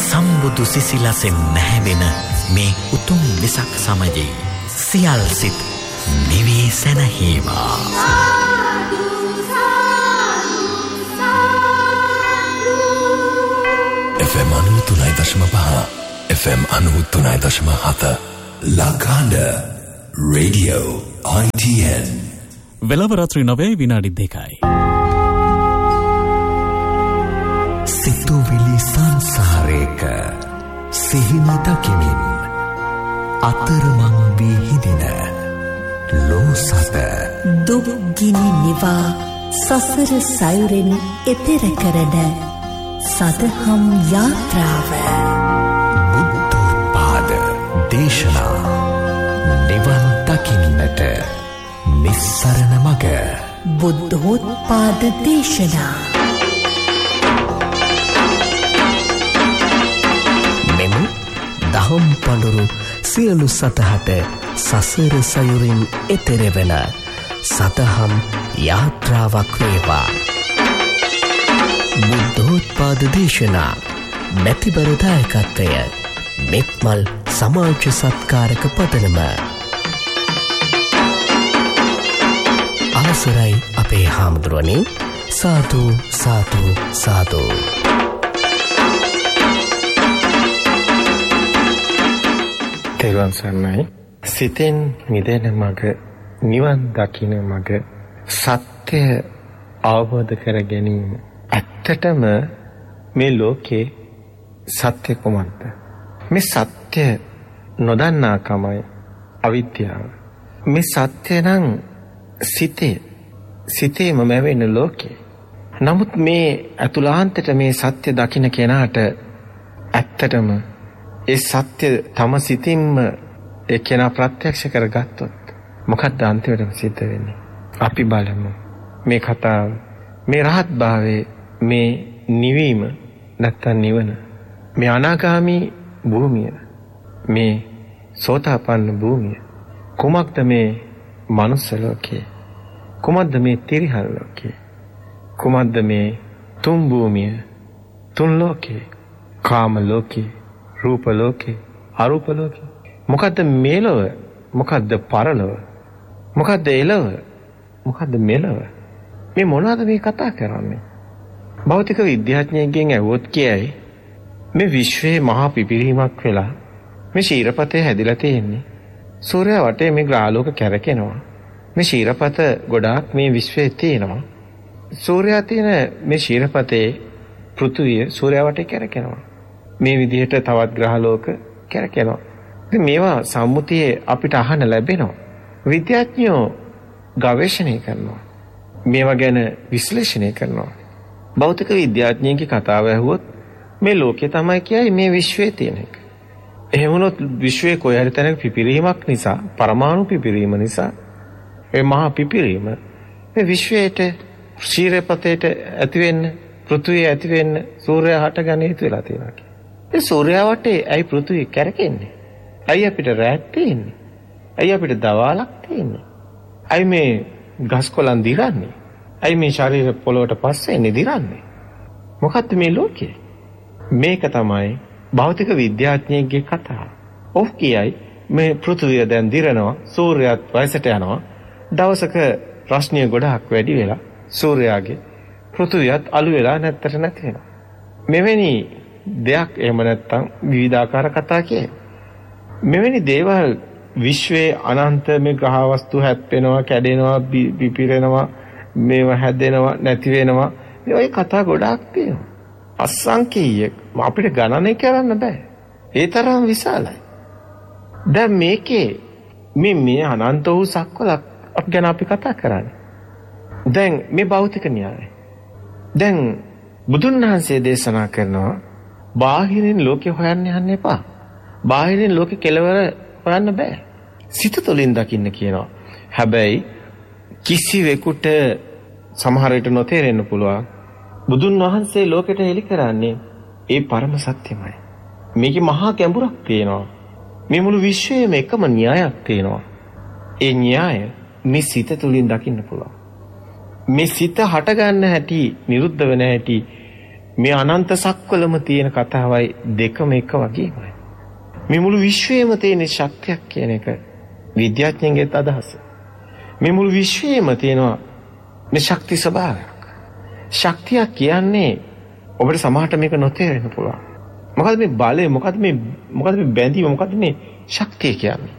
සම්බුදු සිසිලසෙන් නැහැවෙන මේ උතුම් වෙසක් සමයේ සියල් සිත් නිවී සැනහේවා. FM 93.5 FM 93.7 Laganda Radio ITN වෙලව රාත්‍රී 9:02. සිතුවිලි සංසාරයක සිහින දකිමින් අතරමං වී හිඳින ලෝසත දුක් ගිනි නිවා සසර සයුරෙන් එතෙර කරන සදහම් යාත්‍රාව බුද්ධෝත්පාද දේශනා නිවන් දකින්නට නිස්සරණ මඟ බුද්ධෝත්පාද දේශනා මෙම දහම් පඬුරු සියලු සතහට සසර සයුරින් එතෙරවෙන සදහම් යාත්‍රාවක් වේවා. බුද්ධෝත්පාද දේශනා මැතිබරදායකත්වය මෙත්මල් සමාජ සත්කාරක පදනම. අවසරයි අපේ හාමුදුරුවනේ. සාදු සාදු සාදු. තෙරුවන් සරණයි. සිතෙන් මිදෙන මඟ, නිවන් දකින මඟ, සත්‍ය අවබෝධ කර ගැනීම. ඇත්තටම මේ ලෝකේ සත්‍ය කොමන්ද? මේ සත්‍ය නොදන්නාකමයි අවිද්‍යාව. මේ සත්‍ය නම් සිතේම මැවෙන ලෝකේ. නමුත් මේ අතුලාන්තයට මේ සත්‍ය දකින්න කෙනාට ඇත්තටම ඒ සත්‍ය තම සිතින්ම ඒ කෙනා ප්‍රත්‍යක්ෂ කරගත්තොත් මොකක්ද අන්තිමටම සිද්ධ වෙන්නේ? අපි බලමු මේ කතාව. මේ රහත් භාවයේ මේ නිවීම නැත්තම් නිවන, මේ අනාගාමී භූමිය, මේ සෝතාපන්න භූමිය, කුමක්ද මේ මනුස්ස ලෝකේ? කුමක්ද මේ තිරිහන් ලෝකේ? කුමක්ද මේ තුන් භූමිය, තුන් ලෝකේ? කාම ලෝකේ, රූප ලෝකේ, අරූප ලෝකේ. මොකද්ද මේලව? මොකද්ද පරලොව? මොකද්ද එළව? මොකද්ද මෙලව? මේ මොනවද මේ කතා කරන්නේ? භෞතික විද්‍යාඥයෙක්ගෙන් ඇහුවොත් කියයි මේ විශ්වයේ මහා පිපිරීමක් වෙලා මේ ශීරපතේ හැදිලා තියෙන්නේ. සූර්යයා වටේ මේ ග්‍රහලෝක කැරකෙනවා. මේ ශීරපත ගොඩාක් මේ විශ්වයේ තියෙනවා. සූර්යයා තියෙන මේ ශීරපතේ පෘථුවිය සූර්යයා වටේ කැරකෙනවා. මේ විදිහට තවත් ග්‍රහලෝක කැරකෙනවා. ඉතින් මේවා සම්මුතියේ අපිට අහන්න ලැබෙනවා. විද්‍යාඥයෝ ගවේෂණය කරනවා. මේවා ගැන විශ්ලේෂණය කරනවා. භෞතික විද්‍යාඥයන්ගේ කතාව ඇහුවොත් මේ ලෝකේ තමයි කියයි මේ විශ්වයේ තියෙන එක. එහෙම වුණොත් විශ්වයේ කොයි හරි තැනක පිපිරීමක් නිසා, පරමාණු පිපිරීම නිසා, ඒ මහා පිපිරීම මේ විශ්වයට ශීරපතේට ඇති වෙන්න, පෘථුවිය ඇති වෙන්න සූර්යයා හටගන්න හේතු වෙලා තියෙනවා. ඒ සූර්යයා වටේ ඇයි පෘථුවිය කැරකෙන්නේ? ඇයි අපිට රැත් තියෙන්නේ? ඇයි අපිට දවාලක් තියෙන්නේ? ඇයි මේ ගස් කොළන් දිරන්නේ? ඇයි මේ ශරීර පොළොවට පස්සෙන්නේ දිරන්නේ? මොකක්ද මේ ලෝකේ? මේක තමයි භෞතික විද්‍යාඥයෙක්ගේ කතාව. ඔහු කියයි මේ පෘථුවිය දැන් දිරනවා, සූර්යයාත් වයසට යනවා. දවසක රශ්මිය ගොඩාක් වැඩි වෙලා සූර්යයාගේ පෘථුවියත් අළු වෙලා නැත්තට නැති වෙනවා. මෙවැනි දෙයක් එහෙම නැත්තම් විවිධාකාර කතා කියයි. මෙවැනි දේවල් විශ්වයේ අනන්ත මේ ග්‍රහ වස්තු හැප්පෙනවා, කැඩෙනවා, පිපිරෙනවා, මේවා හැදෙනවා, නැති වෙනවා. මේ ඔය කතා ගොඩාක් තියෙනවා. අසංකේය අපිට ගණනය කරන්න බෑ. ඒ තරම් විශාලයි. දැන් මේකේ මේ අනන්ත වූ සක්වලක් ගැන අපි කතා කරන්නේ. දැන් මේ භෞතික න්‍යායයි. දැන් බුදුන් වහන්සේ දේශනා කරනවා බාහිරින් ලෝකේ හොයන්න යන්න එපා. බාහිරින් ලෝකේ කෙලවර හොයන්න බෑ. සිත තුළින් දකින්න කියනවා. හැබැයි කිසිවෙකුට සමහර විට නොතේරෙන්න පුළුවන්. බුදුන් වහන්සේ ලෝකෙට හෙළි කරන්නේ ඒ පරම සත්‍යමයි. මේකේ මහා ගැඹුරක් තියෙනවා. මේ මුළු විශ්වයේම එකම න්‍යායක් තියෙනවා. ඒ න්‍යාය මේ සිත තුළින් දකින්න පුළුවන්. මේ සිත හට ගන්න හැටි, නිරුද්ධ වෙන හැටි, මේ අනන්ත සක්වලම තියෙන කතාවයි දෙකම එක වගේමයි. මේ මුළු විශ්වයේම තියෙන ශක්තියක් කියන එක විද්‍යාඥයන්ගේත් අදහස. මේ මුළු විශ්වයේම තියෙනවා මේ ශක්ති ස්වභාවයක්. ශක්තිය කියන්නේ ඔබට සමහරට මේක නොතේරෙන්න පුළුවන්. මොකද මේ බලය, මොකද මේ බැඳීම, මොකද මේ ශක්තිය කියන්නේ?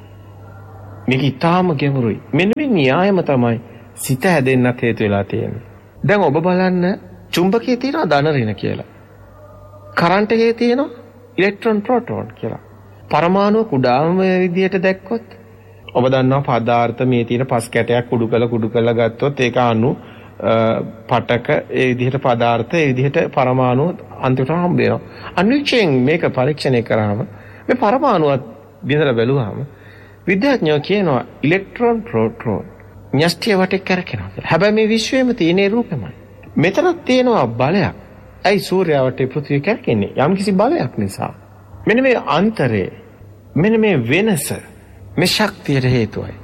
මේක ඊටාම ගැඹුරුයි. මෙන්න මේ න්‍යායම තමයි සිත හැදෙන්නත් හේතු වෙලා තියෙන්නේ. දැන් ඔබ බලන්න චුම්බකයේ තියෙනවා ධන ඍණ කියලා. කරන්ට් එකේ තියෙනවා ඉලෙක්ට්‍රෝන ප්‍රෝටෝන කියලා. පරමාණු කුඩාම විදියට දැක්කොත් ඔබ දන්නවා පදාර්ථ මේ තියෙන පස් කැටයක් කුඩු කරලා ගත්තොත් ඒක අණු පටක ඒ විදිහට පදාර්ථ ඒ විදිහට පරමාණු අන්තිමට හම්බ වෙනවා. අන්විචයෙන් මේක පරීක්ෂණය කරාම මේ පරමාණුවත් බිඳලා බැලුවාම විද්‍යාඥයෝ කියනවා ඉලෙක්ට්‍රෝන ප්‍රෝටෝන න්‍යෂ්ටිය වටේ කරකිනවා කියලා. හැබැයි මේ විශ්වයේම තියෙන රූපෙමයි. මෙතනක් තියෙනවා බලයක්. ඇයි සූර්යයා වටේ පෘථිවිය කරකින්නේ? යම්කිසි බලයක් නිසා. මෙන්න මේ අන්තරේ, මෙන්න මේ වෙනස මේ ශක්තියට හේතුවයි.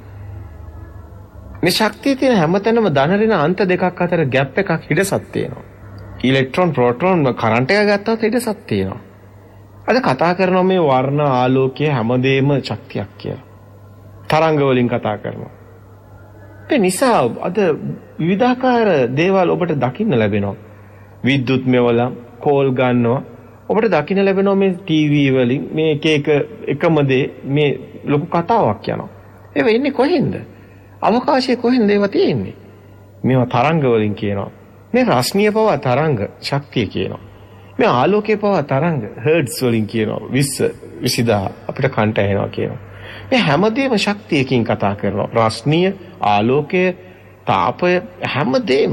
මේ ශක්තිය තියෙන හැමතැනම ධන ඍණ අන්ත දෙකක් අතර ગેප් එකක් හිඩසක් තියෙනවා. ඉලෙක්ට්‍රෝන ප්‍රෝටෝන කරන්ට් එක ගත්තත් හිඩසක් තියෙනවා. අද කතා කරනවා මේ වර්ණ ආලෝකය හැමදේම ශක්තියක් කියලා. තරංග වලින් කතා කරනවා. ඒ නිසා අද විවිධාකාර දේවල් ඔබට දකින්න ලැබෙනවා. විද්‍යුත් මෙවල කෝල් ගන්නවා. ඔබට දකින්න ලැබෙනවා මේ ටීවී වලින් මේ එකම දේ මේ ලොකු කතාවක් යනවා. ඒව ඉන්නේ කොහෙන්ද? අවකාශයේ කොහෙන්ද ඒවා තියෙන්නේ? මේවා තරංග වලින් කියනවා. මේ රශ්මිය පවා තරංග ශක්තිය කියනවා. මේ ආලෝකයේ පවා තරංග හර්ට්ස් වලින් කියනවා. 20000 අපිට කන්ට ඇහෙනවා කියනවා. මේ හැමදේම ශක්තියකින් කතා කරනවා. රශ්මිය, ආලෝකය, තාපය හැමදේම.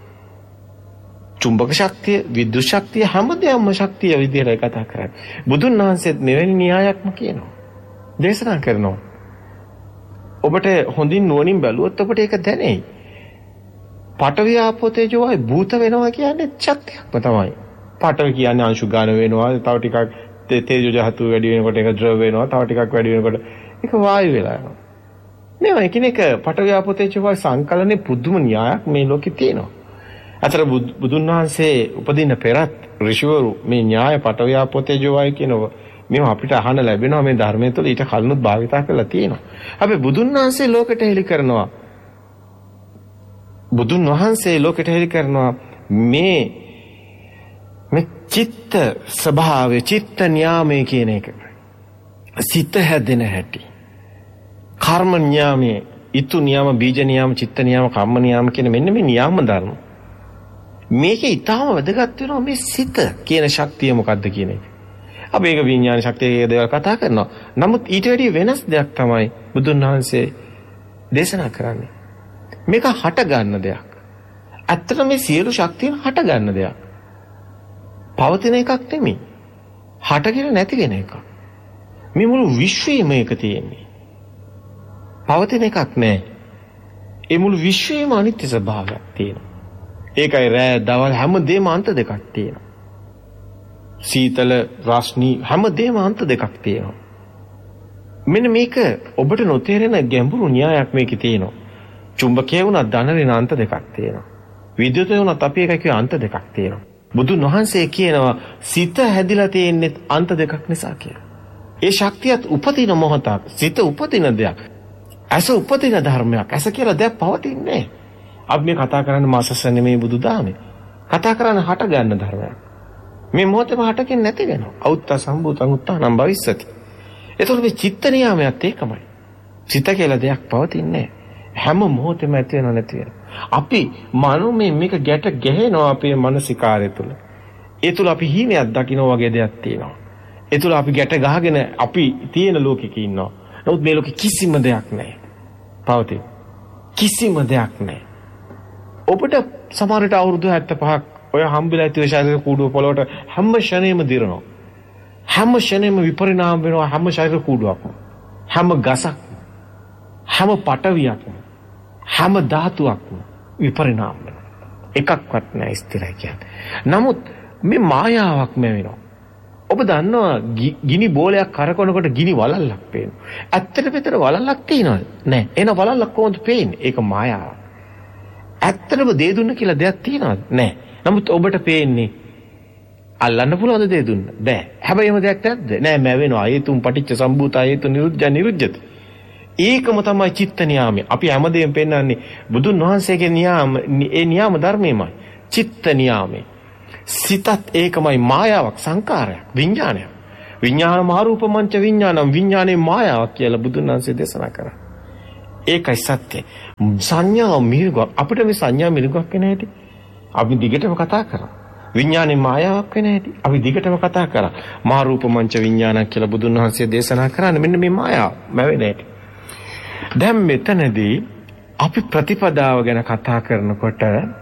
චුම්බක ශක්තිය, විද්‍යුත් ශක්තිය හැමදේම ශක්තිය විදිහට කතා කරන්නේ. බුදුන් වහන්සේත් මෙවැනි න්‍යායක්ම කියනවා. දේශනා කරනවා. ඔබට හොඳින් නුවණින් බැලුවොත් ඔබට ඒක දැනෙයි. පඨවි ආපෝ තේජෝ වායු භූත වෙනවා කියන්නේ ශක්තියක්ම තමයි. පඨවි කියන්නේ අංශු ගන්න වෙනවා. තව ටිකක් තේජෝ ධාතු වැඩි වෙනකොට ඒක ද්‍රව වෙනවා. තව ටිකක් වැඩි වෙනකොට ඒක වායු වෙලා යනවා. මේවා එකිනෙක පඨවි ආපෝ තේජෝ වායු සංකලනයේ පුදුම න්‍යායක් මේ ලෝකේ තියෙනවා. අතර බුදුන් වහන්සේ උපදින්න පෙරත් ඍෂිවරු මේ න්‍යාය පඨවි ආපෝ තේජෝ වායු කියනවා. මේවා අපිට අහන්න ලැබෙනවා මේ ධර්මයේ තුල ඊට කලිනුත් භාවිතා කරලා තියෙනවා. අපි බුදුන් වහන්සේ ලෝකෙට හෙළි කරනවා. බුදුන් වහන්සේ ලෝකෙට හෙළි කරනවා මේ චිත්ත ස්වභාවය, චිත්ත න්‍යාමයේ කියන එක. සිත හැදෙන හැටි. කර්ම න්‍යාමයේ, ඊතු න්‍යාම, බීජ න්‍යාම, චිත්ත න්‍යාම, කම්ම න්‍යාම කියන මෙන්න මේ න්‍යාම ධර්ම. මේකේ ඊටාම වැදගත් වෙනවා මේ සිත කියන ශක්තිය මොකද්ද කියන එක. අපි ඒක විඥාන ශක්තියේ දේවල් කතා කරනවා. නමුත් ඊට වැඩිය වෙනස් දෙයක් තමයි බුදුන් වහන්සේ දේශනා කරන්නේ. මේක හට ගන්න දෙයක්. ඇත්තටම මේ සියලු ශක්තියන් හට ගන්න දෙයක්. පවතින එකක් නෙමෙයි. හටගෙන නැති වෙන එකක්. මේ මුළු විශ්වයේම ඒක තියෙන්නේ. පවතින එකක් නෑ. ඒ මුළු විශ්වයේම අනිත්‍ය ස්වභාවයක් තියෙනවා. ඒකයි රෑ දවල් හැමදේම අන්ත දෙකක් තියෙනවා. සීතල රස්නි හැමදේම අන්ත දෙකක් තියෙනවා. මෙන්න මේක ඔබට නොතේරෙන ගැඹුරු න්‍යායක් මේකේ තියෙනවා. චුම්බකයේ වුණත් ධන ඍණ අන්ත දෙකක් තියෙනවා. විද්‍යුතේ වුණත් අපි එක කිය අන්ත දෙකක් තියෙනවා. බුදුන් වහන්සේ කියනවා සිත හැදිලා තියෙන්නේ අන්ත දෙකක් නිසා කියලා. ඒ ශක්තියත් උපදින මොහොතක්. සිත උපදින දෙයක්. ඇස උපදින ධර්මයක්. ඇස කියලා දෙයක් පවතින්නේ නැහැ. අපි මේ කතා කරන්නේ මාසස නෙමෙයි බුදුදහමේ. කතා කරන්නේ හට ගන්න ධර්මයක්. මේ මොහොතේම හටගෙන නැති වෙනවා. අවුත්ත සම්භූතං උත්තානම් භවිස්සති. ඒතකොට මේ චිත්ත නියාමයත් ඒකමයි. චිත්ත කියලා දෙයක් පවතින්නේ නැහැ. හැම මොහොතෙම ඇති වෙනව නැති වෙනව. අපි මනෝමය මේක ගැට ගැහෙනවා අපේ මානසිකාරය තුළ. ඒ තුළ අපි හීනයක් දකින්න වගේ දෙයක් තියෙනවා. ඒ තුළ අපි ගැට ගහගෙන අපි තියෙන ලෝකෙක ඉන්නවා. නමුත් මේ ලෝකෙ කිසිම දෙයක් නැහැ. පවතින. කිසිම දෙයක් නැහැ. ඔබට සමහරට අවුරුදු 75ක් ඔය හම්බෙලා ඇති ශරීර කූඩුව පොළොවට හැම ෂණේම දිරනවා. හැම ෂණේම විපරිණාම වෙනවා හැම ශරීර කූඩුවක්ම. හැම ගසක්, හැම පටවියක්ම, හැම ධාතුවක්ම විපරිණාම වෙනවා. එකක්වත් නැහැ ස්ථිරයි කියන්නේ. නමුත් මේ මායාවක්ම වෙනවා. ඔබ දන්නවා ගිනි බෝලයක් කරකවනකොට ගිනි වලල්ලක් පේනවා. ඇත්තට මෙතන වලල්ලක් තියෙනවද? නැහැ. එන වලල්ලක් කොහොමද පේන්නේ? ඒක මායාවක්. ඇත්තටම දේ දුන්න කියලා දෙයක් තියෙනවද? නැහැ. නමුත් ඔබට පේන්නේ අල්ලන්න පුළුවන්ද දේ දුන්න? බෑ. හැබැයි එහෙම දෙයක් නැද්ද? නෑ මැවෙනවා. හේතුන් පටිච්ච සම්භූත හේතු නිරුද්ධති. ඒකම තමයි චිත්ත නියාමය. අපි හැමදේම පෙන්වන්නේ බුදුන් වහන්සේගේ නියාම, ඒ නියාම ධර්මයමයි. චිත්ත නියාමය. සිතත් ඒකමයි මායාවක්, සංකාරයක්, විඥානයක්. විඥාන මහරූපමංච විඥානම් විඥානේ මායාවක් කියලා බුදුන් වහන්සේ දේශනා කරා. ඒකයි සත්‍ය. සංඥා මිරිගුවක්. අපිට මේ සංඥා මිරිගුවක් වෙන හැටි අපි දිගටම කතා කරා. විඥානේ මායාවක් වෙන හැටි අපි දිගටම කතා කරා. මහරූපමංච විඥානක් කියලා බුදුන් වහන්සේ දේශනා කරානේ මෙන්න මේ මායාව මැවෙන හැටි. දැන් මෙතනදී අපි ප්‍රතිපදාව ගැන කතා කරනකොට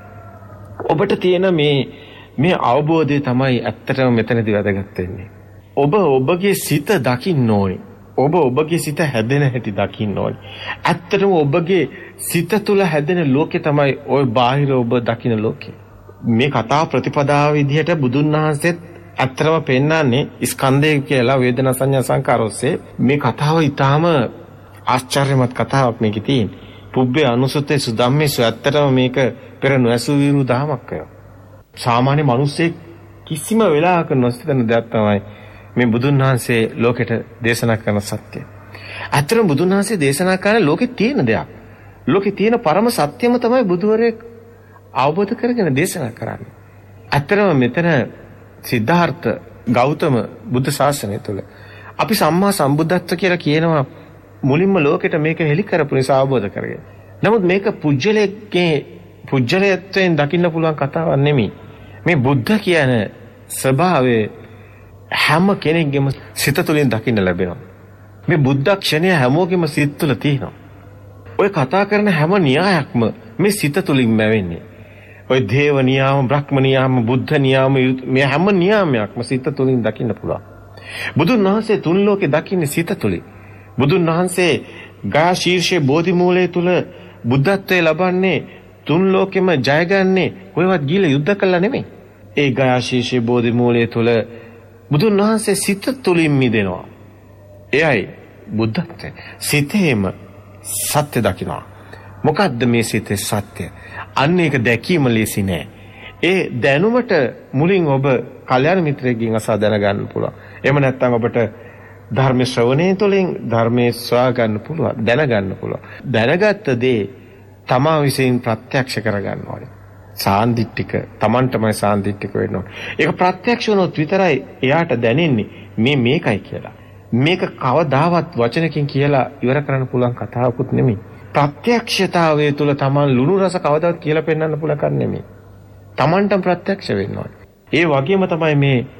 ඔබට තියෙන මේ අවබෝධය තමයි ඇත්තටම මෙතනදී වැදගත් වෙන්නේ. ඔබ ඔබගේ සිත දකින්න ඕනේ. ඔබ ඔබගේ සිත හැදෙන හැටි දකින්න ඕනේ. ඇත්තටම ඔබගේ සිත තුළ හැදෙන ලෝකේ තමයි ওই බාහිර ඔබ දකින්න ලෝකේ. මේ කතාව ප්‍රතිපදාව විදිහට බුදුන් වහන්සේත් ඇත්තටම පෙන්නන්නේ ස්කන්ධය කියලා වේදනා සංඥා සංකාර ඔස්සේ. මේ කතාව ඊටාම ආශ්චර්යමත් කතාවක් මේකේ තියෙන්නේ. පුබ්බේ අනුසුතේ සුධම්මේසු ඇත්තටම මේක පෙර නොඇසු විරු දහමක් වෙනවා. සාමාන්‍ය මිනිස්සෙක් කිසිම වෙලාවක නොසිතන දෙයක් තමයි මේ බුදුන් වහන්සේ ලෝකෙට දේශනා කරන සත්‍යය. ඇත්තටම බුදුන් වහන්සේ දේශනා කරන ලෝකෙ තියෙන දෙයක්. ලෝකෙ තියෙන පරම සත්‍යම තමයි බුදුවරයෙක් අවබෝධ කරගෙන දේශනා කරන්නේ. ඇත්තටම මෙතන සිද්ධාර්ථ ගෞතම බුද්ධ ශාසනය තුළ අපි සම්මා සම්බුද්ධත්ව කියලා කියනවා මුලින්ම ලෝකෙට මේක හෙළි කරපු නිසා අවබෝධ කරගෙන. නමුත් මේක පුජ්‍යලයත්වයෙන් දකින්න පුළුවන් කතාවක් නෙමෙයි. මේ බුද්ධ කියන ස්වභාවය හැම කෙනෙක්ගේම සිත තුළින් දකින්න ලැබෙනවා. මේ බුද්ධ ක්ෂණය හැමෝගෙම සිත තුළ තියෙනවා. ඔය කතා කරන හැම න්‍යායක්ම මේ සිත තුළින් මැවෙන්නේ. ඔය දේව නියාම, බ්‍රහ්ම නියාම, බුද්ධ නියාම, මේ හැම නියාමයක්ම සිත තුළින් දකින්න පුළුවන්. බුදුන් වහන්සේ තුන් ලෝකේ දකින්නේ සිත තුළින්. බුදුන් වහන්සේ ගා ශීර්ෂයේ බෝධි මූලයේ තුල බුද්ධත්වයේ ලබන්නේ තුන් ලෝකෙම ජයගන්නේ කොහෙවත් ගිහලා යුද්ධ කළා නෙමෙයි. ඒ ගා ශීර්ෂයේ බෝධි මූලයේ තුල බුදුන් වහන්සේ සිත තුළින් මිදෙනවා. එයයි බුද්ධත්වය. සිතේම සත්‍ය දකිනවා. මොකද්ද මේ සිතේ සත්‍ය? අන්න ඒක දැකීම ලේසි නෑ. ඒ දැනුමට මුලින් ඔබ කල්යාණ මිත්‍රයෙක්ගෙන් අසා දැනගන්න පුළුවන්. එහෙම නැත්නම් ඔබට ධර්ම ශ්‍රවණය තුළින් ධර්මයේ සොයා ගන්න පුළුවන්, දැනගන්න පුළුවන්. දැනගත්ත දේ තමා විසින් ප්‍රත්‍යක්ෂ කරගන්න ඕනේ. සාන්දිටික තමන්ටමයි සාන්දිටික වෙන්න ඕනේ. ඒක ප්‍රත්‍යක්ෂ වුණොත් විතරයි එයාට දැනෙන්නේ මේකයි කියලා. මේක කවදාවත් වචනකින් කියලා ඉවර කරන්න පුළුවන් කතාවකුත් නෙමෙයි. ප්‍රත්‍යක්ෂතාවය තුළ තමන් ලුණු රස කවදාවත් කියලා පෙන්වන්න පුළුවන් කන්නේ නෙමෙයි. තමන්ටම ප්‍රත්‍යක්ෂ වෙන්න ඕනේ. ඒ වගේම තමයි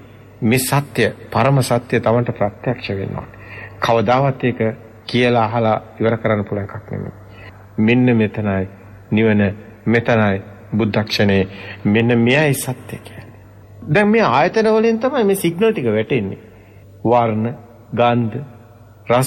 මේ සත්‍ය, පරම සත්‍ය තමන්ට ප්‍රත්‍යක්ෂ වෙන්න ඕනේ. කවදාවත් ඒක කියලා අහලා ඉවර කරන්න පුළුවන් එකක් නෙමෙයි. මෙන්න මෙතනයි නිවන, මෙතනයි බුද්ධක්ෂණේ, මෙන්න මෙයයි සත්‍ය කියන්නේ. දැන් මේ ආයතන වලින් තමයි මේ සිග්නල් ටික වැටෙන්නේ. වර්ණ, ගන්ධ, රස,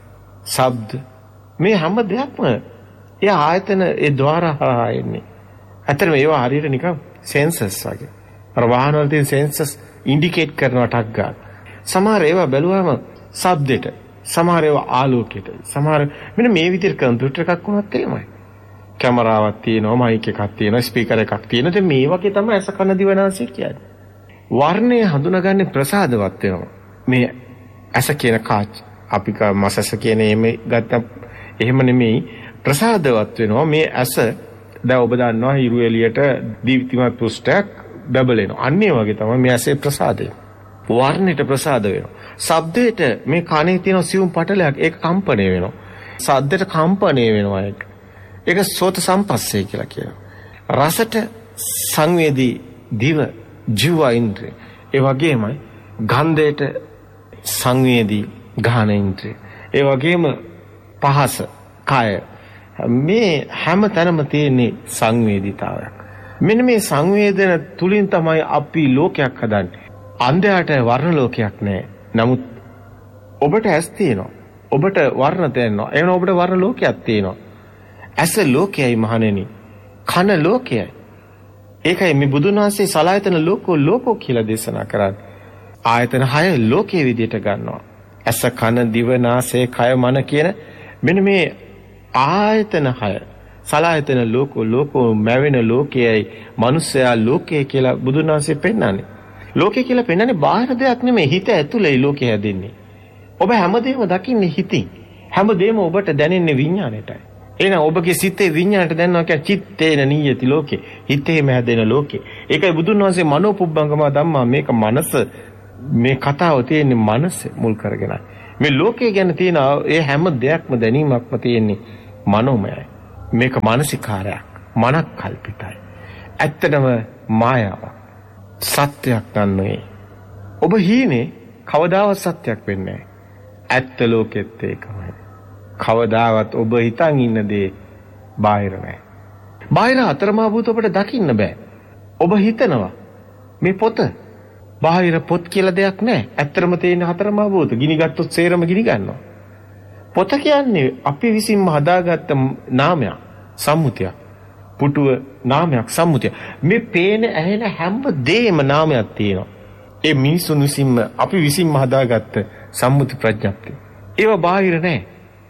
ශබ්ද, මේ හැම දෙයක්ම ඒ ආයතන ඒ ద్వාර හරහා එන්නේ. අතරම ඒවා හරියට නිකන් සෙන්සර්ස් වගේ. අර වාහන වල තියෙන සෙන්සර්ස් ඉන්ඩිකේට් කරනවා ටක් ගන්න. සමහර ඒවා බැලුවම ශබ්දෙට, සමහර ඒවා ආලෝකයට, සමහර මෙන්න මේ විදිහට කම්පියුටර් එකක් වුණත් එහෙමයි. කැමරාවක් තියෙනවා, මයික් එකක් තියෙනවා, ස්පීකර් එකක් තියෙනවා. ඉතින් මේ වගේ තමයි ඇස කන දිව නාසය කියන්නේ. වර්ණය හඳුනාගන්නේ ප්‍රසාදවත් වෙනවා. මේ ඇස කියන කාච් අපි මසස කියන මේ ගත්ත එහෙම නෙමෙයි, ප්‍රසාදවත් වෙනවා. මේ ඇස දැන් ඔබ දන්නවා හිරු එළියට දීප්තිමත් පෘෂ්ඨයක් බබලෙනවා. අන්න ඒ වගේ තමයි මේ ඇසේ ප්‍රසාදය. වර්ණයට ප්‍රසාද වෙනවා. ශබ්දයට මේ කනේ තියෙන සියුම් පටලයක් ඒක කම්පණය වෙනවා. ශබ්දයට කම්පණය වෙනවා ඒක. ඒක සෝත සම්පස්සේ කියලා කියනවා. රසට සංවේදී දිව, ජීව ඉන්ද්‍රිය. ඒ වගේමයි ගන්ධයට සංවේදී ගාහන ඉන්ද්‍රිය. ඒ වගේම පහස, කය, මේ හැම තැනම තියෙන සංවේදීතාවයක්. මෙන්න මේ සංවේදන තුලින් තමයි අපි ලෝකයක් හදන්නේ. අන්ධයාට වර්ණ ලෝකයක් නැහැ. නමුත් ඔබට ඇස් තියෙනවා. ඔබට වර්ණ තියෙනවා. එවන ඔබට වර්ණ ලෝකයක් තියෙනවා. ඇස ලෝකයයි මහණෙනි. කන ලෝකයයි. ඒකයි මේ බුදුන් වහන්සේ සලායතන ලෝකෝ කියලා දේශනා කරන්නේ. ආයතන 6 ලෝකයේ විදිහට ගන්නවා. ඇස, කන, දිව, නාසය, කය, මන කියන මෙන්න මේ ආයතන 6 සලායතන ලෝකෝ මැවෙන ලෝකයයි මනුස්සයා ලෝකය කියලා බුදුන් වහන්සේ පෙන්නන්නේ. ලෝකේ කියලා පෙන්නන්නේ බාහිර දෙයක් නෙමෙයි, හිත ඇතුලේ ලෝකේ හැදෙන්නේ. ඔබ හැමදේම දකින්නේ හිතින්. හැමදේම ඔබට දැනෙන්නේ විඥාණයටයි. එහෙනම් ඔබගේ සිතේ විඥාණයට දැනනවා කියන්නේ චිත්තේන නියති ලෝකේ. හිතේම හැදෙන ලෝකේ. ඒකයි බුදුන් වහන්සේ මනෝපුබ්බංගම ධම්මා මේක මනස මේ කතාව තියෙන්නේ මනස මුල් කරගෙනයි. මේ ලෝකේ ගැන තියෙන ඒ හැම දෙයක්ම දැනීමක්ම තියෙන්නේ මනෝමයයි. මේක මානසිකාරයක්, මනක් කල්පිතයි. ඇත්තටම මායාවක්. සත්‍යයක් ගන්නවේ. ඔබ හීනේ කවදාවත් සත්‍යයක් වෙන්නේ නැහැ. ඇත්ත ලෝකෙත් ඒකමයි. කවදාවත් ඔබ හිතන් ඉන්න දේ බාහිර නැහැ. බාහිර අතරමා භූත ඔබට දකින්න බෑ. ඔබ හිතනවා මේ පොත බාහිර පොත් කියලා දෙයක් නැහැ. ඇත්තටම තියෙන හතරමා භූත. ගිනි ගත්තොත් සේරම ගිනි ගන්නවා. පොත කියන්නේ අපි විසින්ම හදාගත්ත නාමයක්, සම්මුතියක්. පුටුව නාමයක්, සම්මුතියක්. මේ පේන ඇහෙන හැම දෙයක්ම නාමයක් තියෙනවා. ඒ මිනිසුන් විසින්ම අපි විසින්ම හදාගත්ත සම්මුති ප්‍රඥප්තිය. ඒවා බාහිර නැහැ.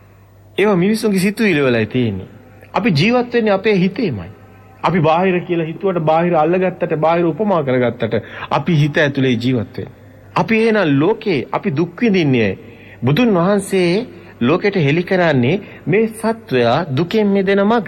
ඒවා මිනිසුන්ගේ සිතුවිලි වලයි තියෙන්නේ. අපි ජීවත් වෙන්නේ අපේ හිතේමයි. අපි බාහිර කියලා හිතුවට, බාහිර අල්ලගත්තට, බාහිර උපමා කරගත්තට අපි හිත ඇතුලේ ජීවත් වෙන්නේ. අපි එහෙනම් ලෝකේ අපි දුක් විඳින්නේ. බුදුන් වහන්සේ ලෝකෙට හෙළි කරන්නේ මේ සත්වයා දුකෙන් මිදෙන මඟ.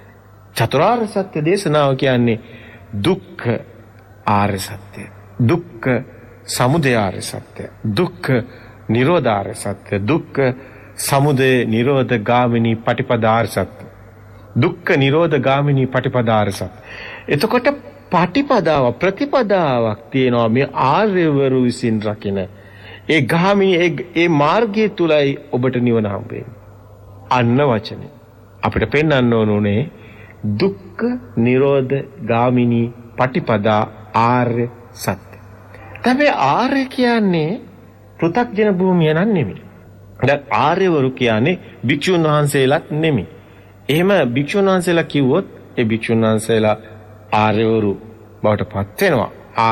චතුරාර්ය සත්‍ය දේශනාව කියන්නේ දුක්ඛ ආර්ය සත්‍ය. දුක්ඛ සමුදය ආර්ය සත්‍ය. දුක්ඛ නිරෝධ ආර්ය සත්‍ය. දුක්ඛ සමුදය නිරෝධ ගාමිනී පටිපදා සත්‍ය. දුක්ඛ නිරෝධ ගාමිනී පටිපදා සත්‍ය. එතකොට පටිපදාව, ප්‍රතිපදාවක් තියෙනවා මේ ආර්යවරු විසින් රකින්න. ඒ ගාමිනී ඒ මාර්ගය තුලයි ඔබට නිවන හම්බෙන්නේ. අන්න වචනේ අපිට පෙන්වන්න ඕනේ දුක්ඛ නිරෝධ ගාමිනී පටිපදා ආර්ය සත්‍ය. තමයි ආර්ය කියන්නේ පෘථග්ජන භූමිය නන් නෙමෙයි. දැන් ආර්යවරු කියන්නේ භික්ෂුන් වහන්සේලාත් නෙමෙයි. එහෙම භික්ෂුන් වහන්සේලා කිව්වොත් ඒ භික්ෂුන් වහන්සේලා ආර්යවරු බවට පත් වෙනවා.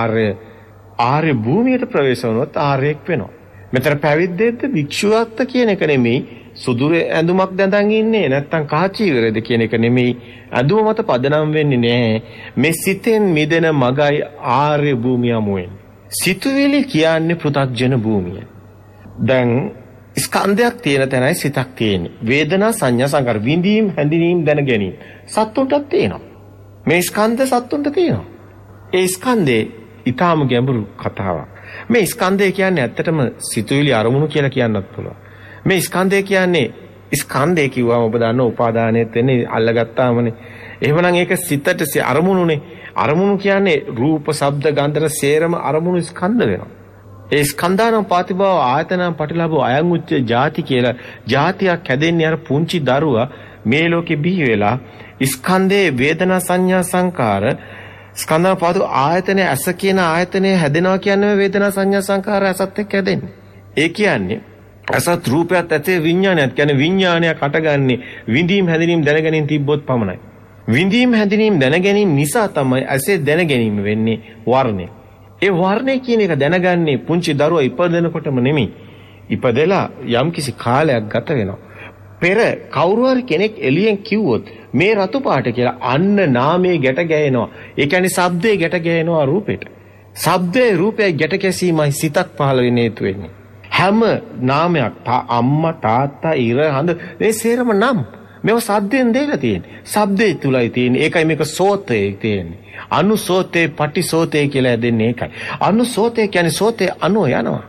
ආර්ය භූමියට ප්‍රවේශ වුණොත් ආර්යෙක් වෙනවා. මෙතන පැවිද්දෙද්ද භික්ෂුවක්ද කියන එක නෙමෙයි, සුදුර ඇඳුමක් දැඳන් ඉන්නේ නැත්තම් කාචීවරද කියන එක නෙමෙයි. ඇඳුම මත පදනම් වෙන්නේ නැහැ. මේ සිතෙන් මිදෙන මගයි ආර්ය භූමිය යමුවෙන්නේ. සිතුවිලි කියන්නේ පෘථග්ජන භූමිය. දැන් ස්කන්ධයක් තියෙන තැනයි සිතක් තියෙන්නේ. වේදනා, සංඥා, සංකාර, විඳීම්, හැඳිනීම්, දැන ගැනීම. සත්තුන්ටත් තියෙනවා. මේ ස්කන්ධ සත්තුන්ට තියෙනවා. ඒ ස්කන්ධේ ඊටාම ගැඹුරු කතාවක්. මේ ස්කන්ධය කියන්නේ ඇත්තටම සිතුවිලි අරමුණු කියලා කියන්නත් පුළුවන්. මේ ස්කන්ධය කියන්නේ ස්කන්ධය කිව්වම ඔබ දන්න උපාදානයත් වෙන්නේ අල්ලගත්තාමනේ. එහෙමනම් ඒක සිතට අරමුණුනේ. අරමුණු කියන්නේ රූප, ශබ්ද, ගන්ධ, රස සේරම අරමුණු ස්කන්ධ වෙනවා. ඒ ස්කන්ධානම් පාතිභව ආයතනම් පටිලාභෝ අයං උච්ච ಜಾති කියලා ಜಾතියක් හැදෙන්නේ අර පුංචි දරුවා මේ ලෝකෙ බිහි වෙලා ස්කන්ධේ වේදනා සංඥා සංකාර ස්කන්ධානම් පාතු ආයතනේ ඇස කියන ආයතනේ හැදෙනවා කියන්නේ වේදනා සංඥා සංකාර ඇසත් එක්ක හැදෙන්නේ. ඒ කියන්නේ අසත් රූපයත් ඇතේ විඥානයත් කියන්නේ විඥානයක් අටගන්නේ විඳීම් හැඳිනීම් දැනගැනීම් තිබ්බොත් පමණයි. විඳීම් හැඳිනීම් දැනගැනීම් නිසා තමයි ඇසේ දැනගැනීම වෙන්නේ වර්ණය. ඒ වර්ණය කියන එක දැනගන්නේ පුංචි දරුවා ඉපදෙනකොටම නෙමෙයි. ඉපදෙලා යම්කිසි කාලයක් ගත වෙනවා. පෙර කවුරු හරි කෙනෙක් එළියෙන් කිව්වොත් මේ රතු පාට කියලා අන්න නාමයේ ගැට ගැහෙනවා. ඒ කියන්නේ ශබ්දේ ගැට ගැහෙනවා රූපෙට. ශබ්දේ රූපේ ගැට ගැසීමයි සිතක් පහළ වෙන්න හේතු වෙන්නේ. හැම නාමයක් අම්මා තාත්තා ඉර හඳ මේ සේරම නම් මේවා සද්දෙන් දෙලා තියෙන්නේ. ශබ්දේ තුලයි තියෙන්නේ. ඒකයි මේක සෝතේ තියෙන්නේ. අනුසෝතේ පටිසෝතේ කියලා දෙන්නේ ඒකයි. අනුසෝතේ කියන්නේ සෝතේ අනෝ යනවා.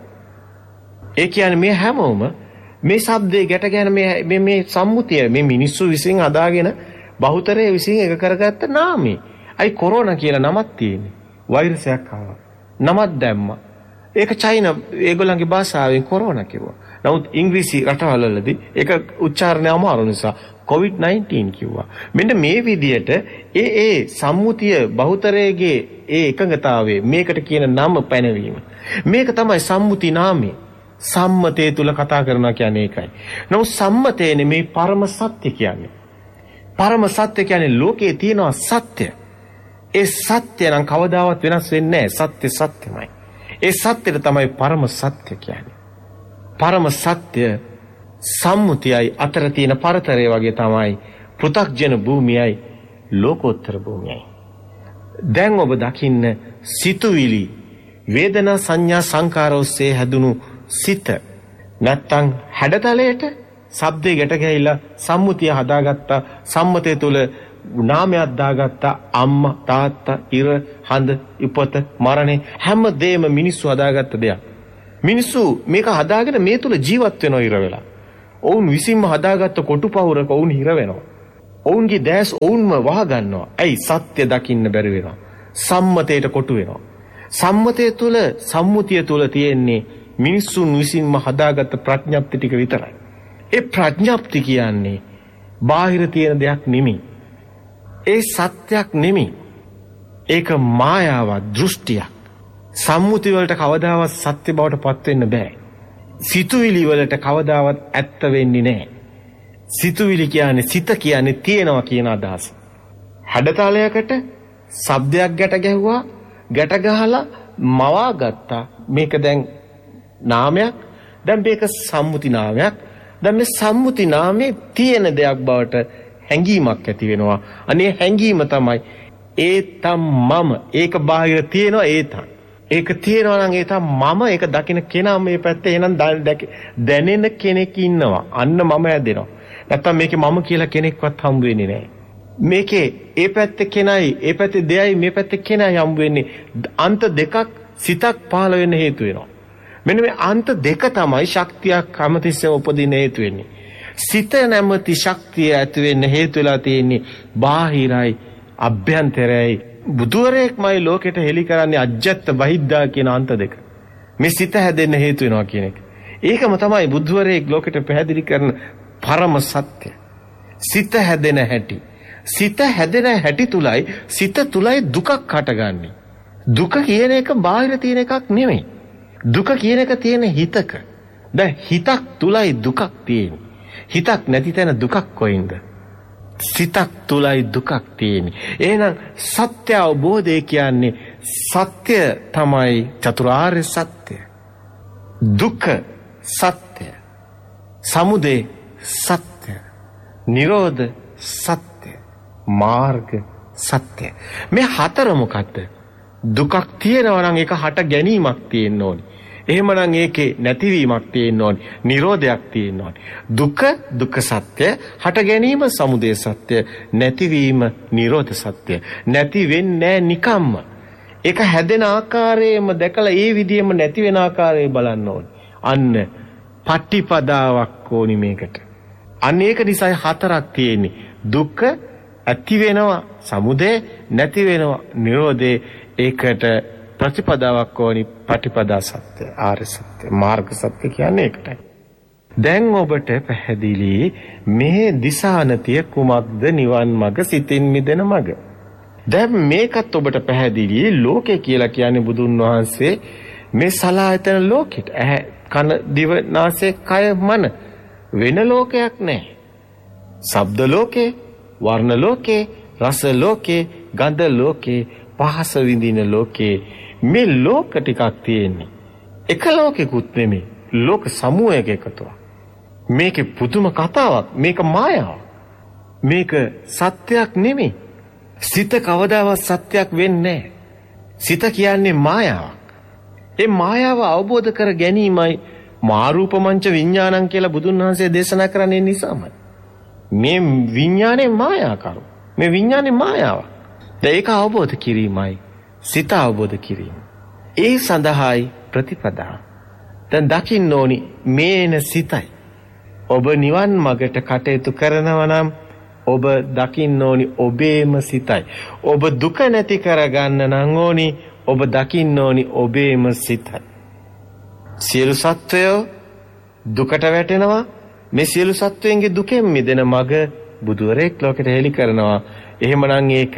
ඒ කියන්නේ මේ හැමෝම මේ ශබ්දේ ගැට ගැන මේ සම්මුතිය මේ මිනිස්සු විසින් අදාගෙන බහුතරය විසින් එක කරගත්ත නාමය. අයි කොරෝනා කියලා නමක් තියෙන්නේ. වෛරසයක් ආවා. නමක් දැම්මා. ඒක චයිනා ඒගොල්ලන්ගේ භාෂාවෙන් කොරෝනා කිව්වා. නමුත් ඉංග්‍රීසි රටවලදී ඒක උච්චාරණය අමාරු නිසා COVID-19 කිව්වා. මෙන්න මේ විදියට ඒ සම්මුතිය බහුතරයේ ඒ එකඟතාවයේ මේකට කියන නම පැනවීම. මේක තමයි සම්මුති නාමය. සම්මතයේ තුල කතා කරනවා කියන්නේ ඒකයි. නමුත් සම්මතයේ නෙමේ පරම සත්‍ය කියන්නේ. පරම සත්‍ය කියන්නේ ලෝකේ තියෙනවා සත්‍ය. ඒ සත්‍ය නම් කවදාවත් වෙනස් වෙන්නේ නැහැ. සත්‍ය සත්‍යමයි. ඒ සත්‍යෙට තමයි පරම සත්‍ය කියන්නේ. පරම සත්‍ය සම්මුතියයි අතර තියෙන පරතරය වගේ තමයි පෘථග්ජන භූමියයි ලෝකෝත්තර භූමියයි. දැන් ඔබ දකින්න සිතුවිලි වේදනා සංඥා සංකාර ඔස්සේ හැදුණු සිත නැත්තම් හැඩතලයට ශබ්දේ ගැට ගැහිලා සම්මුතිය හදාගත්තා. සම්මතය තුළ නාමයක් දාගත්තා. අම්මා තාත්තා ඉර හඳ උපත මරණය හැම දෙයක්ම මිනිස්සු හදාගත්ත දෙයක්. මිනිස්සු මේක හදාගෙන මේ තුල ජීවත් වෙනවා ඉර වෙලා. ඔවුන් විසින්ම හදාගත්ත කොටුපවුරක ඔවුන් හිර වෙනවා. ඔවුන්ගේ දැස් ඔවුන්ම වහ ගන්නවා. ඇයි? සත්‍ය දකින්න බැරි වෙනවා. සම්මතයට කොටු වෙනවා. සම්මතය තුල සම්මුතිය තුල තියෙන්නේ මිනිස්සුන් විසින්ම හදාගත්ත ප්‍රඥප්ති ටික විතරයි. ඒ ප්‍රඥප්ති කියන්නේ බාහිර තියෙන දෙයක් නෙමෙයි. ඒ සත්‍යයක් නෙමෙයි. ඒක මායාවක්, දෘෂ්ටියක්. සම්මුති වලට කවදාවත් සත්‍ය බවට පත් වෙන්න බෑ. සිතුවිලි වලට කවදාවත් ඇත්ත වෙන්නේ නැහැ. සිතුවිලි කියන්නේ සිත කියන්නේ තියෙනවා කියන අදහස. හැඩතලයකට ශබ්දයක් ගැට ගැහුවා, ගැට ගහලා මවා ගත්තා. මේක දැන් නාමයක්. දැන් මේක සම්මුති නාමයක්. දැන් මේ සම්මුති නාමයේ තියෙන දෙයක් බවට හැඟීමක් ඇති වෙනවා. අනේ හැඟීම තමයි මම. ඒක බාහිර තියෙනවා ඒක තියෙනවා නම් ඒ තමයි මම. ඒක දකින්න කෙනා මේ පැත්තේ එනනම් දැනෙන කෙනෙක් ඉන්නවා. අන්න මම හැදෙනවා. නැත්තම් මේකේ මම කියලා කෙනෙක්වත් හම්බ වෙන්නේ නැහැ. මේකේ ඒ පැත්තේ කෙනයි, ඒ පැත්තේ දෙයයි, මේ පැත්තේ කෙනයි හම්බ වෙන්නේ. අන්ත දෙකක් සිතක් පහළ වෙන්න හේතු වෙනවා. මෙන්න මේ අන්ත දෙක තමයි ශක්තියක් හැමතිස්සෙම උපදින්න හේතු වෙන්නේ. සිත නැමැති ශක්තිය ඇති වෙන්න හේතු වෙලා තියෙන්නේ බාහිරයි අභ්‍යන්තරයයි. බුදුරෙක්මයි ලෝකෙට හෙළි කරන්නේ අජ්ජත් බහිද්දා කියන අන්ත දෙක. මේ සිත හැදෙන්න හේතු වෙනවා කියන එක. ඒකම තමයි බුදුරෙක් ලෝකෙට පැහැදිලි කරන පරම සත්‍ය. සිත හැදෙන හැටි. සිත හැදෙන හැටි තුලයි සිත තුලයි දුකක් හටගන්නේ. දුක කියන එක බාහිර තියෙන එකක් නෙමෙයි. දුක කියන එක තියෙන හිතක. දැන් හිතක් තුලයි දුකක් තියෙන්නේ. හිතක් නැති තැන දුකක් කොයින්ද? සිතක් තුලයි දුකක් තියෙන්නේ. එහෙනම් සත්‍ය අවබෝධය කියන්නේ සත්‍ය තමයි චතුරාර්ය සත්‍ය. දුක්ඛ සත්‍ය. සමුදය සත්‍ය. නිරෝධ සත්‍ය. මාර්ග සත්‍ය. මේ හතර මොකද්ද? දුකක් තියෙනවා නම් ඒක හට ගැනීමක් තියෙන්න ඕනේ. එහෙමනම් ඒකේ නැතිවීමක් තියෙන්න ඕනේ. නිරෝධයක් තියෙන්න ඕනේ. දුක්ඛ සත්‍ය, හට ගැනීම සමුදය සත්‍ය, නැතිවීම නිරෝධ සත්‍ය. නැති වෙන්නේ නිකම්ම. ඒක හැදෙන ආකාරයෙන්ම දැකලා ඒ විදිහෙම නැති වෙන ආකාරය බලන්න ඕනේ. අන්න පටිපදාවක් ඕනි මේකට. අන්න ඒක නිසායි හතරක් තියෙන්නේ. දුක්ඛ ඇති වෙනවා, සමුදය නැති වෙනවා, නිරෝධේ. ඒකට ප්‍රතිපදාවක් ඕනි. පටිපදා සත්‍ය, ආර්ය සත්‍ය, මාර්ග සත්‍ය කියන්නේ ඒකටයි. දැන් ඔබට පැහැදිලි මේ දිසානතිය කුමක්ද? නිවන් මඟ, සිතින් මිදෙන මඟ. දැන් මේකත් ඔබට පැහැදිලි. ලෝකේ කියලා කියන්නේ බුදුන් වහන්සේ මේ සලආයතන ලෝකෙට. ඇහැ, කන, දිව, නාසය, කය, මන. වෙන ලෝකයක් නැහැ. ශබ්ද ලෝකේ, වර්ණ ලෝකේ, රස ලෝකේ, ගන්ධ ලෝකේ, පහස විඳින ලෝකේ. මේ ලෝක ටිකක් තියෙන්නේ. එක ලෝකෙකුත් නෙමෙයි. ලෝක සමූහයක එකතුවක්. මේකේ පුදුම කතාවක්. මේක මායාවක්. මේක සත්‍යයක් නෙමෙයි. සිත කවදාවත් සත්‍යයක් වෙන්නේ නැහැ. සිත කියන්නේ මායාවක්. ඒ මායාව අවබෝධ කර ගැනීමයි මාරූපමංච විඥානං කියලා බුදුන් වහන්සේ දේශනා කරන්නේ නිසාමයි. මේ විඥානේ මායාකාරෝ. මේ විඥානේ මායාවක්. ඒක අවබෝධ කිරීමයි සිත අවබෝධ කිරීම. ඒ සඳහායි ප්‍රතිපදා. දැන් දකින්න ඕනි මේන සිතයි. ඔබ නිවන් මගට කටයුතු කරනවා නම් ඔබ දකින්න ඕනි ඔබේම සිතයි. ඔබ දුක නැති කරගන්න නම් ඕනි ඔබ දකින්න ඕනි ඔබේම සිතයි. සියලු සත්වයෝ දුකට වැටෙනවා. මේ සියලු සත්වයන්ගේ දුකෙන් මිදෙන මඟ බුදුරෙක් ලෝකෙට හෙළි කරනවා. එහෙමනම් ඒක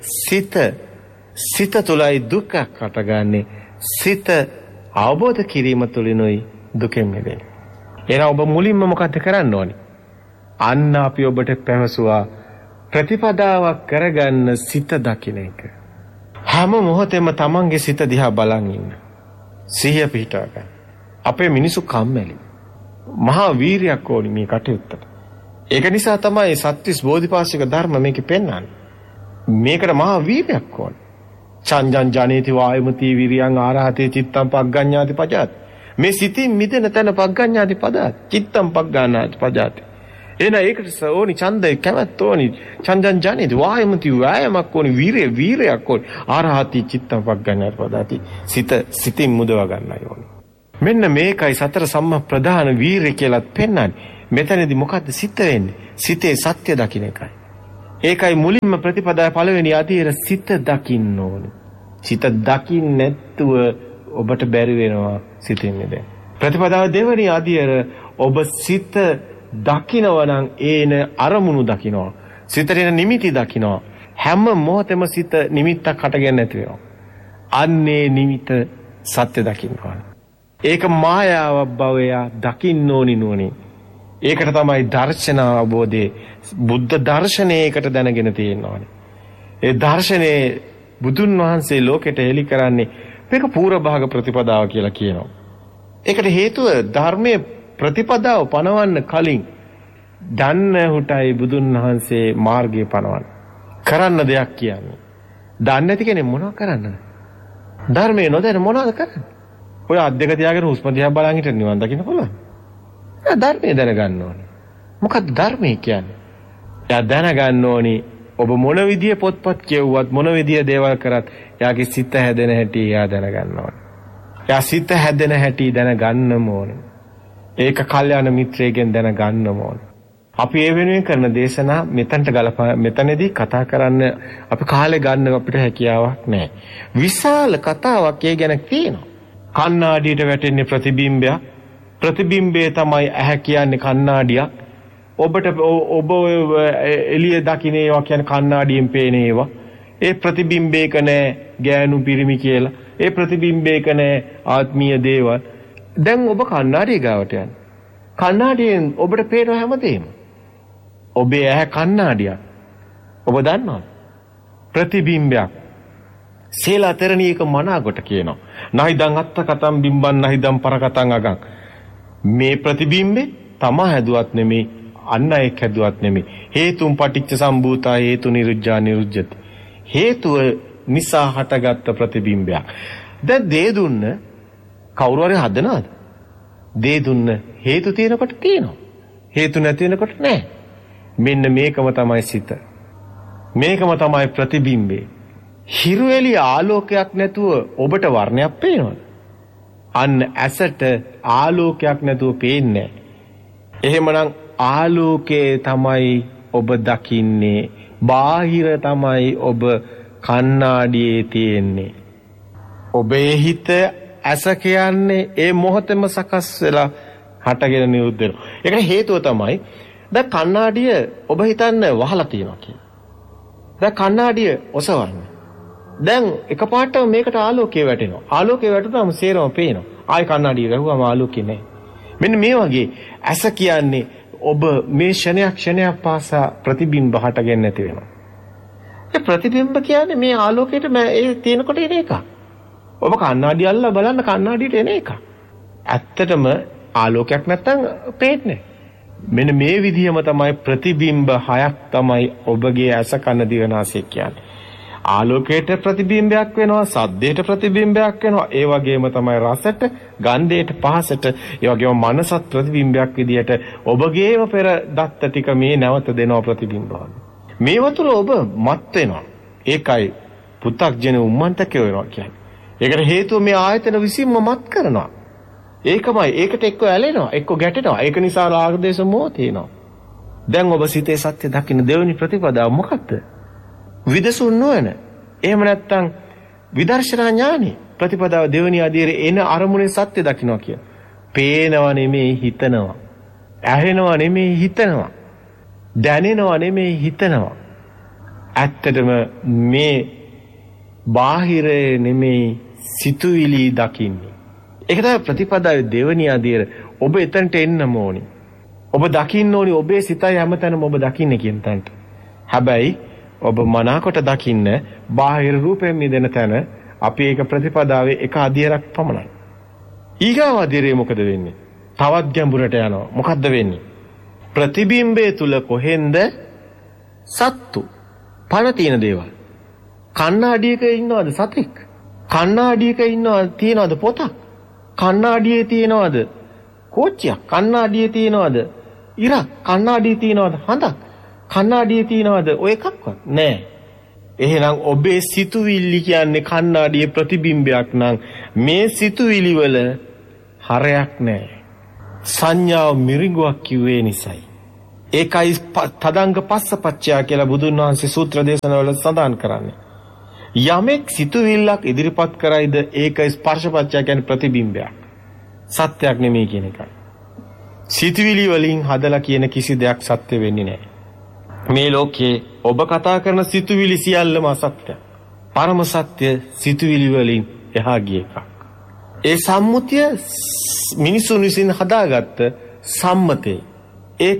සිත තුලයි දුකක් හටගන්නේ. සිත අවබෝධ කිරීම තුලිනුයි දුකෙන් මිදෙන්නේ. එහෙනම් ඔබ මුලින්ම මොකද කරන්න ඕනේ? අන්න අපි ඔබට පැවසුවා ප්‍රතිපදාවක් කරගන්න සිත දකින්න එක. හැම මොහොතෙම තමන්ගේ සිත දිහා බලන් ඉන්න. සිහිය පිහිටව ගන්න. අපේ මිනිසු කම්මැලි. මහා වීරියක් ඕනි මේ කටයුත්තට. ඒක නිසා තමයි සත්‍විස් බෝධිපාශික ධර්ම මේකේ පෙන්වන්නේ. මේකට මහා වීරියක් ඕනි. චංජං ජනේති වායමති විරියං ආරහතේ චිත්තං පග්ගඤ්ඤාති පජාති. මේ සිතින් මිදෙන තැන පග්ගඤ්ඤාති පදාති. චිත්තං පග්ගානාති පජාති. එන ඒකට ඕනි ඡන්දය කැමැත්ත ඕනි. චංජං ජනේති වායමති වෑයමක් ඕනි වීරයක් ඕනි. ආරහති චිත්තං පග්ගඤ්ඤාති පදාති. සිතින් මුදවා ගන්නයි ඕනි. මෙන්න මේකයි සතර සම්මා ප්‍රධාන වීරය කියලාත් පෙන්වන්නේ. මෙතනදී මොකද්ද සිත වෙන්නේ? සිතේ සත්‍ය දකින්න එකයි. ඒකයි මුලින්ම ප්‍රතිපදාවේ පළවෙනි අධීර සිත දකින්න ඕනේ. සිත දකින්න නැතුව ඔබට බැරි වෙනවා සිතින් මිදෙන්න. ප්‍රතිපදාවේ දෙවෙනි අධීර ඔබ සිත දකිනවා නම් ඒන අරමුණු දකිනවා. සිතට එන නිමිති දකිනවා. හැම මොහොතෙම සිත නිමිත්තක් හටගෙන නැති වෙනවා. අන්නේ නිමිත සත්‍ය දකින්න ඕනේ. ඒක මායාවක් බවය දකින්න ඕනි නුවණින්. ඒකට තමයි දර්ශන අවබෝධයේ බුද්ධ දර්ශනයකට දැනගෙන තියෙනවානේ. ඒ දර්ශනේ බුදුන් වහන්සේ ලෝකෙට හෙළි කරන්නේ මේක පූර්ව භාග ප්‍රතිපදාව කියලා කියනවා. ඒකට හේතුව ධර්මයේ ප්‍රතිපදාව පනවන්න කලින් දන්න හුටයි බුදුන් වහන්සේ මාර්ගය පනවන්න. කරන්න දෙයක් කියන්නේ. දන්නේ නැති කෙනෙක් මොනව කරන්නද? ධර්මයේ නොදැන මොනවද කරන්නේ? ඔය අද්දක තියාගෙන හුස්ම දිහා බලන් හිටින්න නිවන් දකින්න පුළුවන්. ධර්මයේ දැනගන්න ඕනේ. මොකක්ද ධර්මයේ කියන්නේ? එයා දැනගන්න ඕනේ ඔබ මොන විදිය පොත්පත් කියවුවත් මොන විදිය දේවල් කරත් එයාගේ සිත හැදෙන හැටි එයා දැනගන්න ඕනේ. එයා සිත හැදෙන හැටි දැනගන්නම ඕනේ. ඒක කල්යාණ මිත්‍රයෙක්ගෙන් දැනගන්නම ඕනේ. අපි ඒ වෙනුවෙන් කරන දේශනා මෙතනට මෙතනදී කතා කරන්න අපි කාලේ ගන්න අපිට හැකියාවක් නැහැ. විශාල කතාවක් ඒ ගැන තියෙනවා. කණ්ණාඩියට වැටෙන්නේ ප්‍රතිබිම්බයක්. ප්‍රතිබිම්බේ තමයි ඇහැ කියන්නේ කණ්ණාඩියක්. ඔබ එළිය දකින්න ඒවා කියන්නේ කණ්ණාඩියෙන් පේන ඒවා. ඒ ප්‍රතිබිම්බේක නෑ ගෑනු පිරිමි කියලා. ඒ ප්‍රතිබිම්බේක නෑ ආත්මීය දේවල්. දැන් ඔබ කණ්ණාඩිය ගාවට යන්න. කණ්ණාඩියෙන් ඔබට පේන හැමදේම. ඔබේ ඇහැ කණ්ණාඩියක්. ඔබ දන්නවද? ප්‍රතිබිම්බයක්. සීලා තරණීයක මනාකොට කියනවා. නහිදං අත්ත කතම් බිම්බන් නහිදං පරකතං අගං. මේ ප්‍රතිබිම්බේ තමා හැදුවත් නෙමෙයි අන්න එක් හැදුවත් නෙමෙයි. හේතුම් පටිච්ච සම්භූතා හේතු නිරුද්ධා නිරුද්ධති. හේතුව නිසා හටගත්ත ප්‍රතිබිම්බයක්. දැන් දේ දුන්න කවුරු හරි හදනවද? දේ දුන්න හේතු තියෙනකොට තියෙනවා. හේතු නැති වෙනකොට නැහැ. මෙන්න මේකම තමයි සිත. මේකම තමයි ප්‍රතිබිම්බේ. හිරු එළිය ආලෝකයක් නැතුව ඔබට වර්ණයක් පේනවද? අන්න ඇසට ආලෝකයක් නැතුව පේන්නේ නැහැ. එහෙමනම් ආලෝකයේ තමයි ඔබ දකින්නේ. බාහිර තමයි ඔබ කණ්ණාඩියේ තියෙන්නේ. ඔබේ හිත ඇස කියන්නේ ඒ මොහොතේම සකස් වෙලා හටගෙන නිරුද්ධ වෙනවා. ඒකට හේතුව තමයි දැන් කණ්ණාඩිය ඔබ හිතන්න වහලා තියෙනවා කියලා. දැන් කණ්ණාඩිය ඔසවන්නේ. දැන් එකපාරටම මේකට ආලෝකය වැටෙනවා. ආලෝකය වැටුනම සේරම පේනවා. ආයි කණ්ණාඩිය ගහුවම ආලෝකය නැහැ. මෙන්න මේ වගේ ඇස කියන්නේ ඔබ මේ ක්ෂණයක් පාසා ප්‍රතිබිම්බ හටගෙන නැති වෙනවා. ඒ ප්‍රතිබිම්බ කියන්නේ මේ ආලෝකයට ඒ තියෙනකොට එන එක. ඔබ කණ්ණාඩිය අල්ලලා බලන්න කණ්ණාඩියට එන එක. ඇත්තටම ආලෝකයක් නැත්තම් පේන්නේ. මෙන්න මේ විදිහම තමයි ප්‍රතිබිම්බ හයක් තමයි ඔබගේ ඇස කන දිව නාසය කියන්නේ. ආලෝකයට ප්‍රතිබිම්බයක් වෙනවා, සද්දයට ප්‍රතිබිම්බයක් වෙනවා. ඒ වගේම තමයි රසට, ගන්ධයට, පහසට, ඒ වගේම මනසත් ප්‍රතිබිම්බයක් විදියට ඔබගේම පෙර දත්ත ටික මේ නැවත දෙනවා ප්‍රතිබිම්බවල. මේ වතුර ඔබ මත් වෙනවා. ඒකයි පු탁ජන උම්මන්තකේ වෙනවා කියන්නේ. ඒකට හේතුව මේ ආයතන විසින්ම මත් කරනවා. ඒකමයි ඒකට එක්ක ඇලෙනවා, එක්ක ගැටෙනවා. ඒක නිසා රාග දේශ මොහ තියෙනවා. දැන් ඔබ සිතේ සත්‍ය දකින්න දෙවෙනි ප්‍රතිපදාව මොකක්ද? විදසුන් නොවන. එහෙම නැත්නම් විදර්ශනා ඥානෙ ප්‍රතිපදාව දෙවෙනි අධීරේ එන අරමුණේ සත්‍ය දකින්නවා කිය. පේනව නෙමෙයි හිතනවා. ඇහෙනව නෙමෙයි හිතනවා. දැනෙනව නෙමෙයි හිතනවා. ඇත්තටම මේ බාහිරේ නෙමෙයි සිතුවිලි දකින්නේ. ඒක තමයි ප්‍රතිපදාවේ දෙවෙනි අධීර. ඔබ එතනට එන්නම ඕනි. ඔබ දකින්න ඕනි ඔබේ සිතයි හැමතැනම ඔබ දකින්නේ කියන තැනට. හැබැයි ඔබ මනාකොට දකින්න බාහිර රූපයෙන් මිදෙන තැන අපි ඒක ප්‍රතිපදාවේ එක අධීරයක් පමණයි. ඊගාව අධීරේ මොකද වෙන්නේ? තවත් ගැඹුරට යනවා. මොකද්ද වෙන්නේ? ප්‍රතිබිම්බයේ තුල කොහෙන්ද සත්තු පණ තියෙන දේවල්. කණ්ණාඩියක ඉන්නවද සතෙක්? කණ්ණාඩියක ඉන්නවද තියනවද පොතක්? කණ්ණාඩියේ තියනවද කෝච්චියක්? කණ්ණාඩියේ තියනවද ඉරක්? කණ්ණාඩියේ තියනවද හඳක්? කණ්ණාඩියේ තියනවද ඔය එකක්වත් නෑ. එහෙනම් ඔබේ සිතුවිලි කියන්නේ කණ්ණාඩියේ ප්‍රතිබිම්බයක් නම් මේ සිතුවිලි වල හරයක් නෑ. සංඥාව මිරිඟුවක් කිව්වේ නිසයි. ඒකයි තදංග පස්සපච්චය කියලා බුදුන් වහන්සේ සූත්‍ර දේශනාවල සඳහන් කරන්නේ. යමෙක් සිතුවිල්ලක් ඉදිරිපත් කරයිද ඒක ස්පර්ශපච්චය කියන්නේ ප්‍රතිබිම්බයක්. සත්‍යයක් නෙමෙයි කියන එකයි. සිතුවිලි වලින් හදලා කියන කිසි දෙයක් සත්‍ය වෙන්නේ නැහැ. මේ ලෝකේ ඔබ කතා කරන සිතුවිලි සියල්ලම අසත්‍යයි. පරම සත්‍ය සිතුවිලි වලින් එහා ගිය එකක්. ඒ සම්මුතිය මිනිසුන් විසින් හදාගත්ත සම්මතේ. ඒක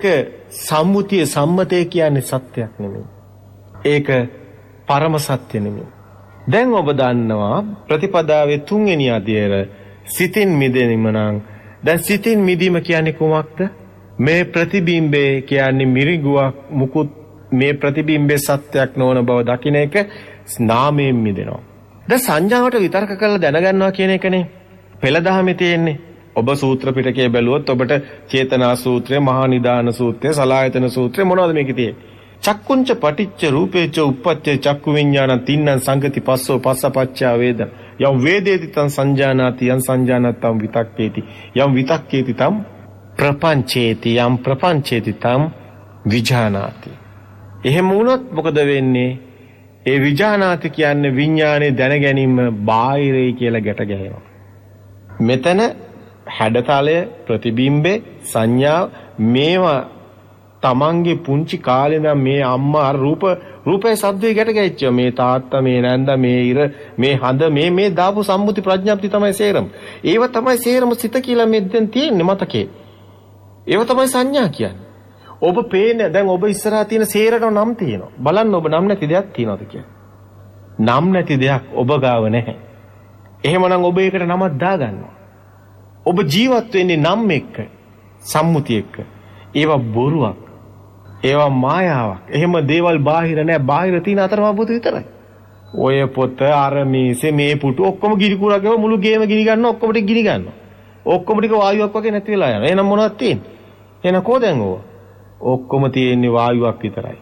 සම්මතය කියන්නේ සත්‍යයක් නෙමෙයි. ඒක පරම සත්‍ය නෙමෙයි. දැන් ඔබ දන්නවා ප්‍රතිපදාවේ 3 වෙනි අධ්‍යයන සිතින් මිදීම නම් දැන් සිතින් මිදීම කියන්නේ කුමක්ද? මේ ප්‍රතිබිම්බේ කියන්නේ මිරිගුවක් මුකුත් මේ ප්‍රතිබිම්බේ සත්‍යයක් නොවන බව දකින්න එක නාමයෙන් මිදෙනවා. දැන් සංඥාවට විතර්ක කරලා දැනගන්නවා කියන එකනේ පෙළ දහමේ තියෙන්නේ. ඔබ සූත්‍ර පිටකයේ බැලුවොත් ඔබට චේතනා සූත්‍රය, මහා නිදාන සූත්‍රය, සලායතන සූත්‍රය මොනවද මේකේ තියෙන්නේ? චක්කුංච පටිච්ච රූපේච උප්පත්තේ චක්කු විඤ්ඤාණං තින්නං සංගති පස්සෝ පස්සපච්චා වේදන. යම් වේදේති තං සංජානාති යම් සංජානත්තම් විතක්කේති යම් විතක්කේති තම් ප්‍රපංචේති යම් ප්‍රපංචේති තම් විජානාති. එහෙම වුණොත් මොකද වෙන්නේ? ඒ විජානාති කියන්නේ විඤ්ඤාණය දැන ගැනීම බාහිරයි කියලා ගැට ගැහෙනවා. මෙතන හැඩතලය, ප්‍රතිබිම්බේ, සංඥාව මේවා තමන්ගේ පුංචි කාලේ නම් මේ අම්මා රූපේ සද්දේ ගැට ගැහිච්චා. මේ තාත්තා, මේ නැන්දා, මේ ඉර, මේ හඳ, මේ දාපු සම්මුති ප්‍රඥාප්ති තමයි සේරම. ඒව තමයි සේරම සිත කියලා මේ දැන් තියෙන්නේ මතකේ. ඒව තමයි සංඥා කියන්නේ. ඔබ පේන්නේ දැන් ඔබ ඉස්සරහා තියෙන සේරට නම් තියෙනවා. බලන්න ඔබ නම් නැති දෙයක් තියනවද කියලා. නම් නැති දෙයක් ඔබ ගාව නැහැ. එහෙමනම් ඔබ ඒකට නමක් දාගන්නවා. ඔබ ජීවත් වෙන්නේ නම් එක්ක, සම්මුති එක්ක. ඒවා බොරුවක්. ඒවා මායාවක්. එහෙම දේවල් බාහිර නෑ. බාහිර තියෙන අතරම පොත විතරයි. ඔය පොත අර මේසේ මේ පුටු ඔක්කොම ගිනි කුරාකව මුළු ගේම ගිනි ගන්නවා. ඔක්කොම ටික ගිනි ගන්නවා. ඔක්කොම ටික වායුවක් වගේ නැති වෙලා යනවා. එහෙනම් මොනවද තියෙන්නේ? එහෙනම් කොහෙන්ද ඕවා? ඔක්කොම තියෙන්නේ වායුවක් විතරයි.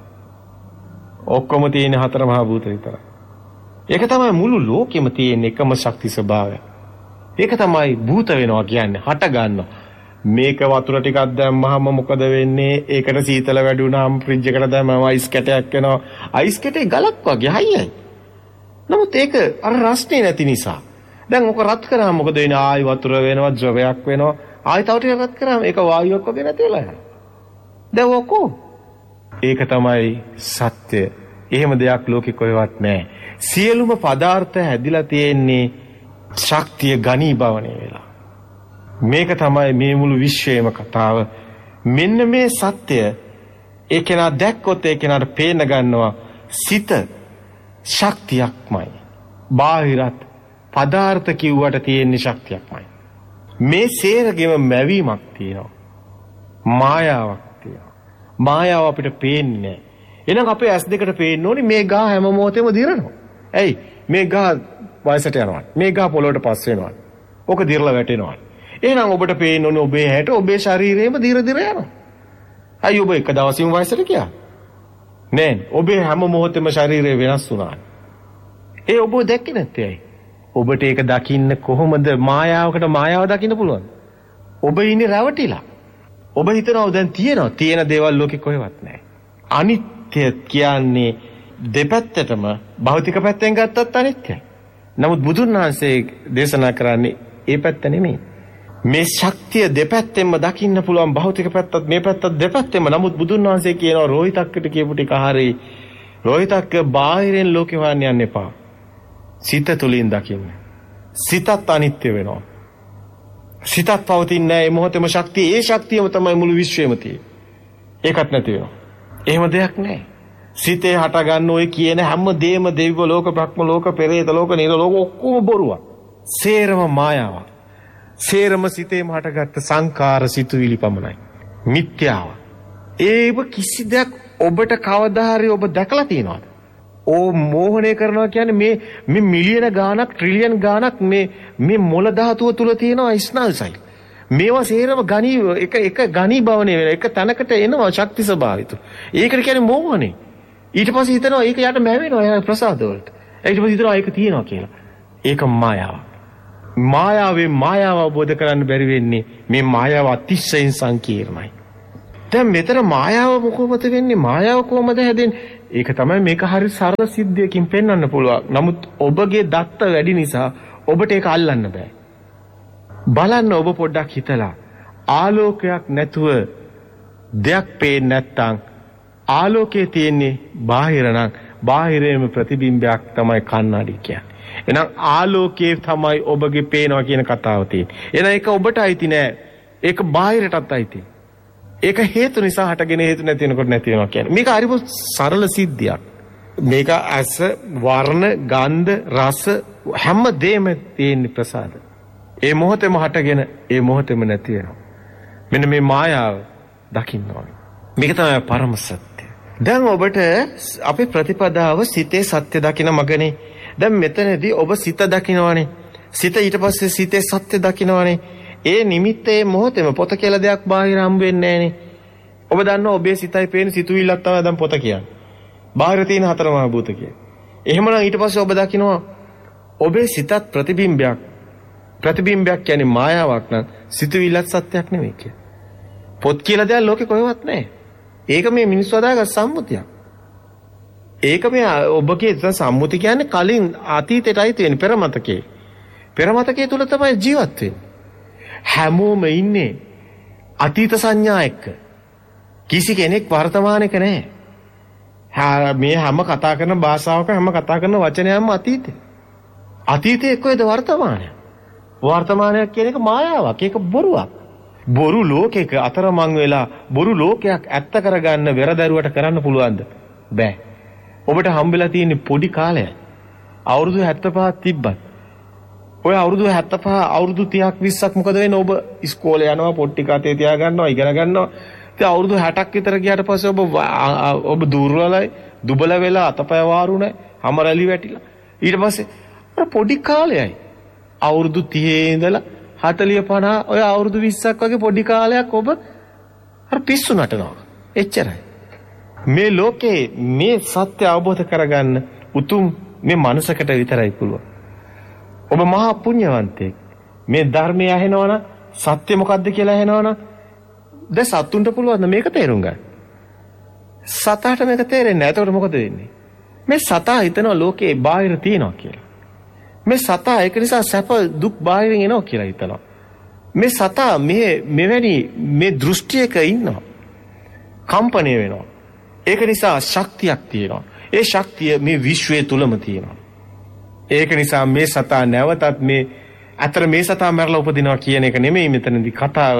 ඔක්කොම තියෙන්නේ හතර මහා භූත විතරයි. ඒක තමයි මුළු ලෝකෙම තියෙන එකම ශක්ති ස්වභාවය. ඒක තමයි භූත වෙනවා කියන්නේ. හට ගන්නවා. මේක වතුර ටිකක් දැම්මහම මොකද වෙන්නේ? ඒකට සීතල වැඩි වුණාම ෆ්‍රිජ් එකට දැම්මම අයිස් කැටයක් වෙනවා. අයිස් කැටේ ගලක් වගේ හයියයි. නමුත් ඒක අර රස්නේ නැති නිසා. දැන් ඔක රත් කරාම මොකද වෙන්නේ? ආයි වතුර වෙනවා, ද්‍රවයක් වෙනවා. ආයි තව ටිකක් රත් කරාම ඒක වායුවක් වගේ නැති වෙලා යනවා. දැන් ඔකෝ ඒක තමයි සත්‍ය. එහෙම දෙයක් ලෝකෙ කොහෙවත් නැහැ. සියලුම පදාර්ථ හැදිලා තියෙන්නේ ශක්තිය ඝනීභවණය වෙලා. මේක තමයි මේ මුළු විශ්වයේම කතාව. මෙන්න මේ සත්‍ය ඒ කෙනා දැක්කොත් ඒ කෙනාට පේන ගන්නවා සිත ශක්තියක්මයි. බාහිරත් පදාර්ථ කිව්වට තියෙන ශක්තියක්මයි. මේ සේරගෙම මැවීමක් තියෙනවා. මායාවක් තියෙනවා. මායාව අපිට පේන්නේ නැහැ. එහෙනම් අපේ ඇස් දෙකට පේන්න ඕනේ මේ ගහ හැම මොහොතෙම දිරනවා. ඇයි? මේ ගහ වයසට යනවා. මේ ගහ පොළොවට පස් වෙනවා. ඕක දිරලා වැටෙනවා. එහෙනම් ඔබට පේන්න ඕනේ ඔබේ හැට ඔබේ ශරීරයේම දිර යනවා. අයි ඔබ එක දවසින් වයසට ගියා. නෑ. ඔබේ හැම මොහොතෙම ශරීරය වෙනස් වුණා. ඒ ඔබ දැක්කේ නැත්තේ ඇයි? ඔබට ඒක දකින්න කොහොමද මායාවකට මායාව දකින්න පුළුවන්? ඔබ ඉන්නේ රැවටිලා. ඔබ හිතනවා දැන් තියෙන දේවල් ලෝකෙ කොහෙවත් නැහැ. අනිත්‍ය කියන්නේ දෙපැත්තටම භෞතික පැත්තෙන් ගත්තත් අනිත්‍යයි. නමුත් බුදුන් වහන්සේ දේශනා කරන්නේ ඒ පැත්ත නෙමෙයි. මේ ශක්තිය දෙපැත්තෙන්ම දකින්න පුළුවන් භෞතික පැත්තත් මේ පැත්තත් දෙපැත්තෙන්ම. නමුත් බුදුන් වහන්සේ කියනවා රෝහිතක්කට කියපු ටික හරියි. රෝහිතක්ක බාහිරෙන් ලෝකේ හොයන්න යන්න එපා. සිත තුලින් දකින්න. සිතත් අනිත්‍ය වෙනවා. සිතත් පවතින්නේ නැහැ. මේ මොහොතේම ශක්තිය, ඒ ශක්තියම තමයි මුළු විශ්වයම තියෙන්නේ. ඒකත් නැති වෙනවා. එහෙම දෙයක් නැහැ. සිතේ හට ගන්න ඔය කියන හැම දෙයක්ම දෙවිව ලෝක, බ්‍රහ්ම ලෝක, පෙරේත ලෝක, නිර ලෝක ඔක්කොම බොරුවක්. සේරම මායාවක්. සේරම සිතේම හටගත්ත සංකාර සිතුවිලි පමණයි. මිත්‍යාව. ඒව කිසි දෙයක් ඔබට කවදා හරි ඔබ දැකලා තියෙනවද? මෝහණය කරනවා කියන්නේ මේ මිලියන ගාණක් ට්‍රිලියන් ගාණක් මේ මොළ ධාතුව තුල තියෙනවා ස්නායුසයි. මේවා සේරම එක ගණී භවණය වෙන එක තැනකට එනවා ශක්ති ස්වභාවිත. ඒකට කියන්නේ මෝහණය. ඊට පස්සේ හිතනවා ඒක යට මැවෙනවා එයා ප්‍රසාද වලට. ඊට පස්සේ හිතනවා ඒක තියෙනවා කියලා. ඒක මායාව. මායාව අවබෝධ කරන්න බැරි වෙන්නේ මේ මායාව අතිශයින් සංකීර්ණයි. දැන් මෙතන මායාව කොහොමද වෙන්නේ? මායාව කොහොමද හැදෙන්නේ? ඒක තමයි මේක හරි සරල සිද්ධියකින් පෙන්වන්න පුළුවන්. නමුත් ඔබගේ දත්ත වැඩි නිසා ඔබට ඒක අල්ලන්න බෑ. බලන්න ඔබ පොඩ්ඩක් හිතලා ආලෝකයක් නැතුව දෙයක් පේන්නේ නැත්තම් ආලෝකයේ තියෙන්නේ බාහිර නම් බාහිරේම ප්‍රතිබිම්බයක් තමයි කණ්ණාඩි කියන්නේ. එහෙනම් ආලෝකයේ තමයි ඔබගේ පේනවා කියන කතාව තියෙන්නේ. එහෙනම් ඒක ඔබට අයිති නෑ. ඒක බාහිරටත් අයිති. ඒක හේතු නිසා හටගෙන හේතු නැති වෙනකොට නැති වෙනවා කියන්නේ. මේක හරිම සරල සිද්ධියක්. මේක ඇස, වර්ණ, ගන්ධ, රස හැම දෙයක්ම තියෙන ප්‍රසාද. ඒ මොහොතේම හටගෙන ඒ මොහොතේම නැති වෙනවා. මෙන්න මේ මායාව දකින්න ඕනේ. මේක තමයි පරම සත්‍ය. දැන් ඔබට අපේ ප්‍රතිපදාව සිතේ සත්‍ය දකින මගනේ. දැන් මෙතනදී ඔබ සිත දකිනවනේ. සිත ඊට පස්සේ සිතේ සත්‍ය දකිනවනේ. ඒ නිමිත්තේ මොහොතේම පොත කියලා දෙයක් බාහිර හම්බ වෙන්නේ නැහනේ. ඔබ දන්නවා ඔබේ සිතයි පේන සිතුවිල්ලක් තමයි දැන් පොත කියන්නේ. බාහිර තියෙන හතර මහා භූත කියන්නේ. එහෙමනම් ඊට පස්සේ ඔබ දකිනවා ඔබේ සිතත් ප්‍රතිබිම්බයක්. ප්‍රතිබිම්බයක් කියන්නේ මායාවක් නම් සිතුවිල්ලත් සත්‍යයක් නෙවෙයි කියන්නේ. පොත් කියලා දෙයක් ලෝකේ කොහෙවත් නැහැ. ඒක මේ මිනිස්සු හදාගත් සම්මුතියක්. ඒක මේ ඔබගේ සම්මුති කියන්නේ කලින් අතීතයටයි තියෙන පෙරමතකේ. පෙරමතකේ තුල තමයි ජීවත් වෙන්නේ. හැමෝම ඉන්නේ අතීත සංඥා එක්ක. කිසි කෙනෙක් වර්තමානයක නැහැ. මේ හැම කතා කරන භාෂාවක හැම කතා කරන වචනයක්ම අතීතේ. අතීතයේ කොහෙද වර්තමානය? වර්තමානයක් කියන එක මායාවක්. ඒක බොරුවක්. බොරු ලෝකයක අතරමං වෙලා බොරු ලෝකයක් ඇත්ත කරගන්න වෙරදරුවට කරන්න පුළුවන්ද? බෑ. ඔබට හම්බෙලා තියෙන පොඩි කාලය. අවුරුදු 75ක් තිබ්බත් ඔය අවුරුදු 75 අවුරුදු 30ක් 20ක් මොකද වෙන්නේ? ඔබ ඉස්කෝලේ යනවා, පොට්ටි කතේ තියා ගන්නවා, ඉගෙන ගන්නවා. ඉතින් අවුරුදු 60ක් විතර ගියාට පස්සේ ඔබ දුර්වලයි, දුබල වෙලා අතපය වාරු නැහැ, හැම රැලි වැටිලා. ඊට පස්සේ අර පොඩි කාලයයි. අවුරුදු 30 ඉඳලා 40 50 ඔය අවුරුදු 20ක් වගේ පොඩි කාලයක් ඔබ අර පිස්සු නටනවා. එච්චරයි. මේ ලෝකේ මේ සත්‍ය අවබෝධ කරගන්න උතුම් මේ මනසකට විතරයි පුළුවන්. ඔබ මහා පුණ්‍යවන්තයෙක්. මේ ධර්මය ඇහෙනවනම් සත්‍ය මොකද්ද කියලා ඇහෙනවනම් දැන් සතුන්ට පුළුවන් මේක තේරුම් ගන්න. සතාට මේක තේරෙන්නේ නැහැ. එතකොට මොකද වෙන්නේ? මේ සතා හිතනවා ලෝකේ බාහිර තියනවා කියලා. මේ සතා ඒක නිසා සැප දුක් බාහිරින් එනවා කියලා හිතනවා. මේ සතා මෙවැනි මේ දෘෂ්ටියක ඉන්නවා. කම්පණය වෙනවා. ඒක නිසා ශක්තියක් තියෙනවා. ඒ ශක්තිය මේ විශ්වයේ තුලම තියෙනවා. ඒක නිසා මේ සතා නැවතත් අතර මේ සතා මරලා උපදිනවා කියන එක නෙමෙයි මෙතනදී කතාව.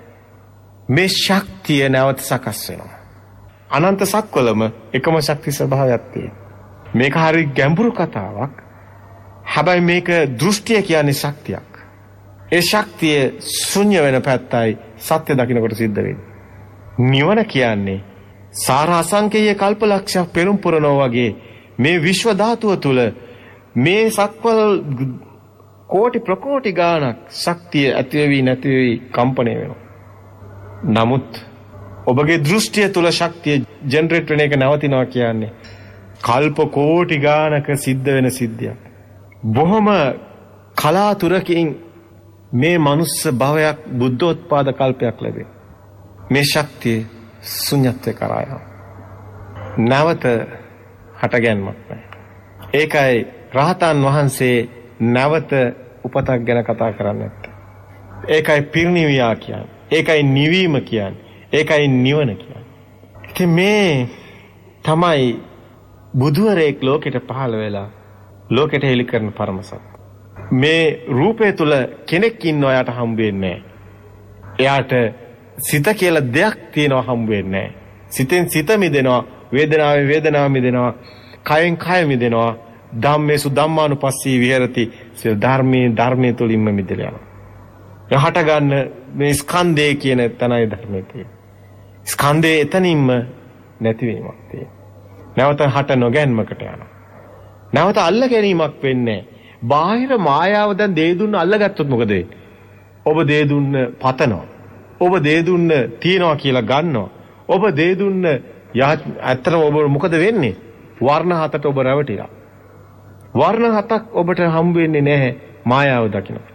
මේ ශක්තිය නැවත සකස් වෙනවා. අනන්ත සක්වලම එකම ශක්ති ස්වභාවයක් තියෙනවා. මේක හරි ගැඹුරු කතාවක්. හැබැයි මේක දෘෂ්ටිය කියන්නේ ශක්තියක්. ඒ ශක්තිය ශුන්‍ය වෙන පැත්තයි සත්‍ය දකින්නකොට සිද්ධ වෙන්නේ. නිවන කියන්නේ සාර අසංකේය කල්පලක්ෂයක් පෙරම් පුරනවා වගේ මේ විශ්ව ධාතුව තුල මේ සක්වල කෝටි ප්‍රකෝටි ගාණක් ශක්තිය ඇති වෙවි නැති වෙවි කම්පණය වෙනවා. නමුත් ඔබගේ දෘෂ්ටිය තුල ශක්තිය ජෙනරේට් වෙන එක නවතිනවා කියන්නේ කල්ප කෝටි ගාණක සිද්ධ වෙන සිද්ධියක්. බොහොම කලාතුරකින් මේ මනුස්ස භවයක් බුද්ධෝත්පාද කල්පයක් ලැබේ. මේ ශක්තිය ශුන්‍යත්වය කරා යනවා. නැවත හටගැන්මක් නැහැ. ඒකයි රහතන් වහන්සේ නැවත උපතක් ගැන කතා කරන්නේ නැත්තේ. ඒකයි පිරිනිවියා කියන්නේ. ඒකයි නිවීම කියන්නේ. ඒකයි නිවන කියන්නේ. ඉතින් මේ තමයි බුදුවරයෙක් ලෝකෙට පහළ වෙලා ලෝකෙට හෙළි කරන පරම සත්‍ය. මේ රූපය තුල කෙනෙක් ඉන්නවා යාට හම්බ වෙන්නේ නැහැ. එයාට සිත කියලා දෙයක් තියෙනවා හම්බ වෙන්නේ නැහැ. සිතෙන් සිත මිදෙනවා, වේදනාවෙන් වේදනාව මිදෙනවා, කයෙන් කය මිදෙනවා. ධම්මේසු ධම්මානුපස්සී විහෙරති. සිය ධර්මයේ තුලින්ම මිදෙලා යනවා. එහාට ගන්න මේ ස්කන්ධය කියන තනයි ධර්මයේ තියෙන්නේ. ස්කන්ධය එතනින්ම නැති වීමක් තියෙනවා. නැවත හට නොගැන්මකට යනවා. නැවත අල්ල ගැනීමක් වෙන්නේ නැහැ. බාහිර මායාව දැන් දේ දුන්න අල්ලගත්තොත් මොකද වෙන්නේ? ඔබ දේ දුන්න පතනවා. ඔබ දේ දුන්න තියනවා කියලා ගන්නවා. ඔබ දේ දුන්න ඇත්තටම ඔබ මොකද වෙන්නේ? වර්ණ හතට ඔබ රැවටිලා. වර්ණ හතක් ඔබට හම්බ වෙන්නේ නැහැ මායාව දකින්නට.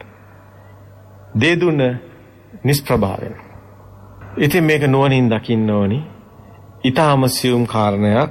දේ දුන්න නිෂ්ප්‍රභා වෙනවා. ඉතින් මේක නුවණින් දකින්න ඕනි. ඊටාම සියුම් කාරණයක්.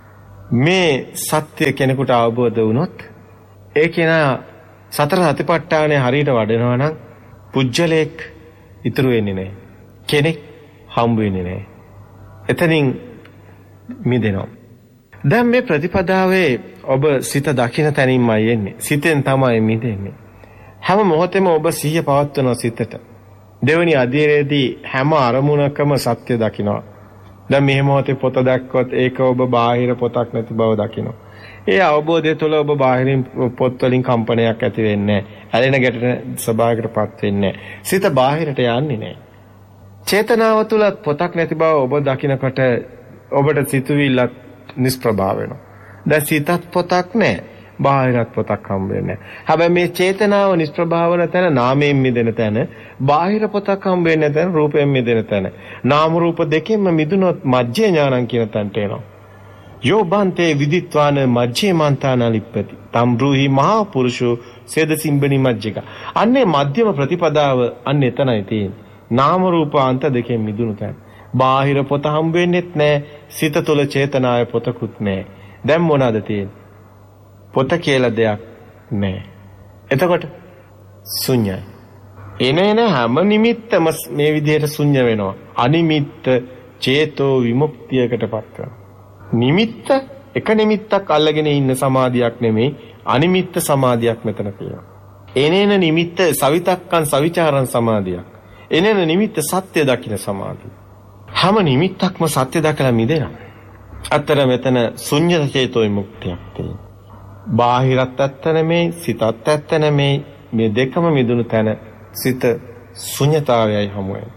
මේ සත්‍ය කෙනෙකුට අවබෝධ වුණොත් ඒ කෙනා සතර සතිපට්ඨානය හරියට වඩනවා නම් පුජ්‍යලයක් ඉතුරු වෙන්නේ නැහැ. කෙනෙක් හම්බ වෙන්නේ නැහැ. එතනින් මිදෙනවා. දැන් මේ ප්‍රතිපදාවේ ඔබ සිත දකින්න තැනින්මයි එන්නේ. සිතෙන් තමයි මිදෙන්නේ. හැම මොහොතෙම ඔබ සිහිය පවත්වන සිතට. දෙවෙනි අධීරයේදී හැම අරමුණකම සත්‍ය දකිනවා. දැන් මේ මොහොතේ පොත දැක්කොත් ඒක ඔබ බාහිර පොතක් නැති බව දකිනවා. ඒ අවබෝධය තුළ ඔබ බාහිරින් පොත් වලින් කම්පනයක් ඇති වෙන්නේ නැහැ. ඇලෙන ගැටෙන ස්වභාවයකටපත් වෙන්නේ නැහැ. සිත බාහිරට යන්නේ නැහැ. චේතනාව තුළ පොතක් නැති බව ඔබ දකිනකොට ඔබට සිතුවිල්ලත් නිෂ්ප්‍රභා වෙනවා. දැන් සිතත් පොතක් නැහැ. බාහිරත් පොතක් හම්බ වෙන්නේ නැහැ. හැබැයි මේ චේතනාව නිෂ්ප්‍රභා වෙන තැන නාමයෙන් මිදෙන තැන, බාහිර පොතක් හම්බ වෙන්නේ තැන රූපයෙන් මිදෙන තැන. නාම රූප දෙකෙන්ම මිදුනොත් මජ්ජේ ඥානං කියන තැනට එනවා. යෝබන්තේ විදිත්වාන මජ්ජේ මන්තාන ලිප්පති. තම් බ්‍රූහි මහා පුරුෂෝ සේදසිම්බනි මජ්ජික. අන්නේ මධ්‍යම ප්‍රතිපදාව අන්න එතනයි තියෙන්නේ. නාම රූප අන්ත දෙකෙන් මිදුණු තැන. බාහිර පොත හම්බ වෙන්නේත් නැහැ. සිත තුළ චේතනාවේ පොතකුත් නැහැ. දැන් මොනවාද තියෙන්නේ? පොත කියලා දෙයක් නැහැ. එතකොට ශුන්‍යයි. එනේන හැම නිමිත්තම මේ විදිහට ශුන්‍ය වෙනවා. අනිමිත්ත චේතෝ විමුක්තියකටපත් වෙනවා. නිමිත්ත එක නිමිත්තක් අල්ලගෙන ඉන්න සමාධියක් නෙමෙයි අනිමිත්ත සමාධියක් මෙතන තියෙනවා. එනේන නිමිත්ත සවිතක්කන් සවිචාරං සමාධියක්. එනේන නිමිත්ත සත්‍ය දකින්න සමාධිය. හැම නිමිත්තක්ම සත්‍ය දැකලා මිදෙනවා. අතර මෙතන ශුන්‍ය චේතෝ විමුක්තියක් තියෙනවා. බාහිරත් ඇත්ත නෙමෙයි සිතත් ඇත්ත නෙමෙයි මේ දෙකම මිදුණු තැන සිත ශුන්‍යතාවයයි හමු වෙන්නේ.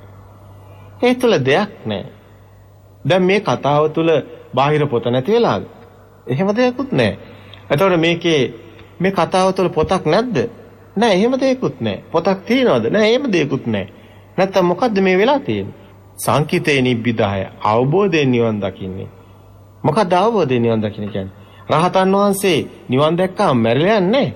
ඒ තුල දෙයක් නැහැ. දැන් මේ කතාව තුල බාහිර පොත නැති වෙලාද? එහෙම දෙයක්වත් නැහැ. එතකොට මේ කතාව තුල පොතක් නැද්ද? නැහැ එහෙම දෙයක්වත් නැහැ. පොතක් තියනවද? නැහැ එහෙම දෙයක්වත් නැහැ. නැත්තම් මොකද්ද මේ වෙලා තියෙන්නේ? සංකිතේ නිබ්බිදාය අවබෝධයෙන් නිවන් දකින්නේ. මොකක්ද අවබෝධයෙන් නිවන් දකින්න කියන්නේ? රහතන් වහන්සේ නිවන් දැක්කම මැරිලා නැහැ.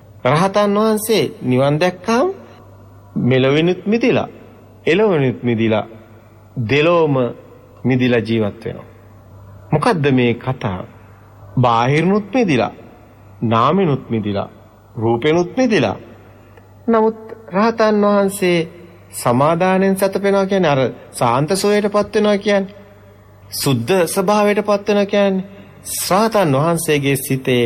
රහතන් වහන්සේ නිවන් දැක්කම මෙලොවෙනුත් මිදිලා, එළවෙනුත් මිදිලා, දෙලොවම මිදිලා ජීවත් වෙනවා. මොකද්ද මේ කතාව? බාහිරනුත් මිදිලා, නාමෙනුත් මිදිලා, රූපෙනුත් මිදිලා. නමුත් රහතන් වහන්සේ සමාදානෙන් සතපෙනවා කියන්නේ අර සාන්ත සෝයටපත් වෙනවා කියන්නේ. සුද්ධ ස්වභාවයටපත් වෙනවා කියන්නේ. රහතන් වහන්සේගේ සිතේ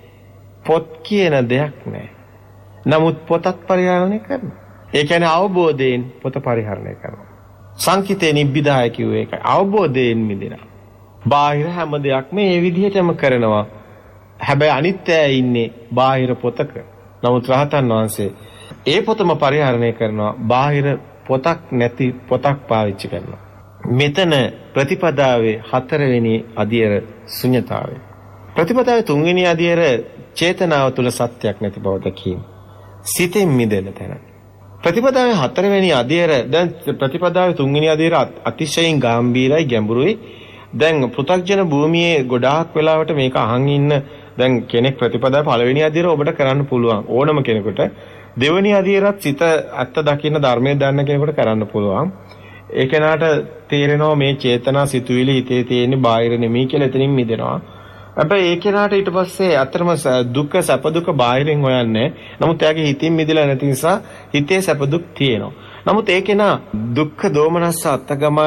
පොත් කියන දෙයක් නැහැ. නමුත් පොතක් පරිහරණය කරනවා. ඒ කියන්නේ අවබෝධයෙන් පොත පරිහරණය කරනවා. සංකිතේ නිබ්බිදාය කිව්වේ ඒකයි. අවබෝධයෙන් මිදෙනවා. බාහිර හැම දෙයක්ම මේ විදිහටම කරනවා. හැබැයි අනිත්‍යය ඉන්නේ බාහිර පොතක. නමුත් රහතන් වහන්සේ ඒ පොතම පරිහරණය කරනවා. බාහිර පොතක් නැති පොතක් පාවිච්චි කරනවා. මෙතන ප්‍රතිපදාවේ 4 වෙනි අධියර ශුන්‍යතාවය. ප්‍රතිපදාවේ 3 වෙනි අධියර චේතනාව තුල සත්‍යයක් නැති බව දැකීම. සිතෙන් මිදෙන තැන. ප්‍රතිපදාවේ 4 වෙනි අධියර දැන් ප්‍රතිපදාවේ 3 වෙනි අධියර අතිශයින් ගැඹීරයි ගැඹුරුයි. දැන් පෘථග්ජන භූමියේ ගොඩාක් වෙලාවට මේක අහන් ඉන්න දැන් කෙනෙක් ප්‍රතිපදාවේ පළවෙනි අධියර ඔබට කරන්න පුළුවන් ඕනම කෙනෙකුට. දෙවෙනි අධියරත් සිත ඇත්ත දකින්න ධර්මයේ දන්න කෙනෙකුට කරන්න පුළුවන්. ඒ කෙනාට තේරෙනවා මේ චේතනා සිතුවිලි හිතේ තියෙන බාහිර නෙමෙයි කියලා එතනින් මිදෙනවා. හැබැයි ඒ කෙනාට ඊට පස්සේ අතරම දුක සැප දුක බාහිරින් හොයන්නේ. නමුත් එයාගේ හිතින් මිදලා නැති නිසා හිතේ සැප දුක් තියෙනවා. නමුත් ඒ කෙනා දුක්ඛ දෝමනස්ස අත්තගමය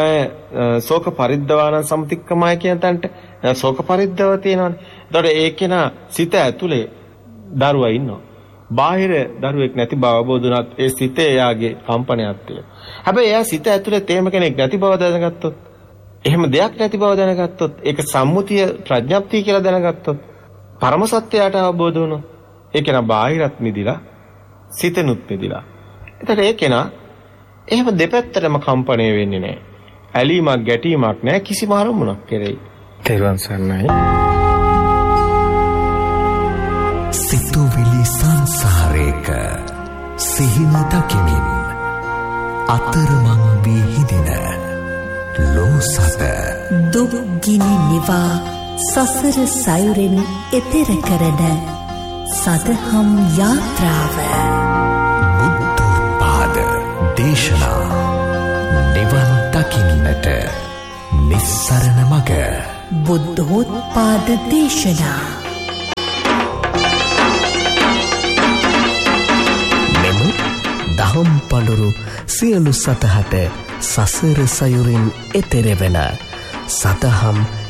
ශෝක පරිද්දවාන සම්තික්කමය කියන තැනට ශෝක පරිද්දව තියෙනවානේ. ඒතකොට ඒ කෙනා සිත ඇතුලේ දරුවා ඉන්නවා. බාහිර දරුවෙක් නැති බව අවබෝධ වුණත් ඒ සිතේ එයාගේ කම්පනයක් තියෙනවා. හැබැයි එයා සිත ඇතුලේ තේම කෙනෙක් නැති බව දැනගත්තොත්, එහෙම දෙයක් නැති බව දැනගත්තොත්, ඒක සම්මුතිය ප්‍රඥප්තිය කියලා දැනගත්තොත්, පරම සත්‍යයට අවබෝධ වුණොත්, ඒක නා බාහිරත් මිදිලා, සිතනුත් මිදිලා. එතකොට ඒ කෙනා එහෙම දෙපැත්තටම කම්පණය වෙන්නේ නැහැ. ඇලීමක් ගැටීමක් නැහැ කිසිම අරමුණක් කෙරෙහි. තේරුවන් සරණයි. සිතුවිලි සංසාරයක සිහින දකිමින් අතරමං වී හිඳින ලෝසත දුක් ගිනි නිවා සසර සයුරෙන් එතෙර කරන සදහම් යාත්‍රාව බුද්ධෝත්පාද දේශනා නිවන් දකින්නට නිස්සරණ මඟ බුද්ධෝත්පාද දේශනා මෙම දහම් පඬුරු සියලු සතහට සසර සයුරින් එතෙරවෙන සදහම්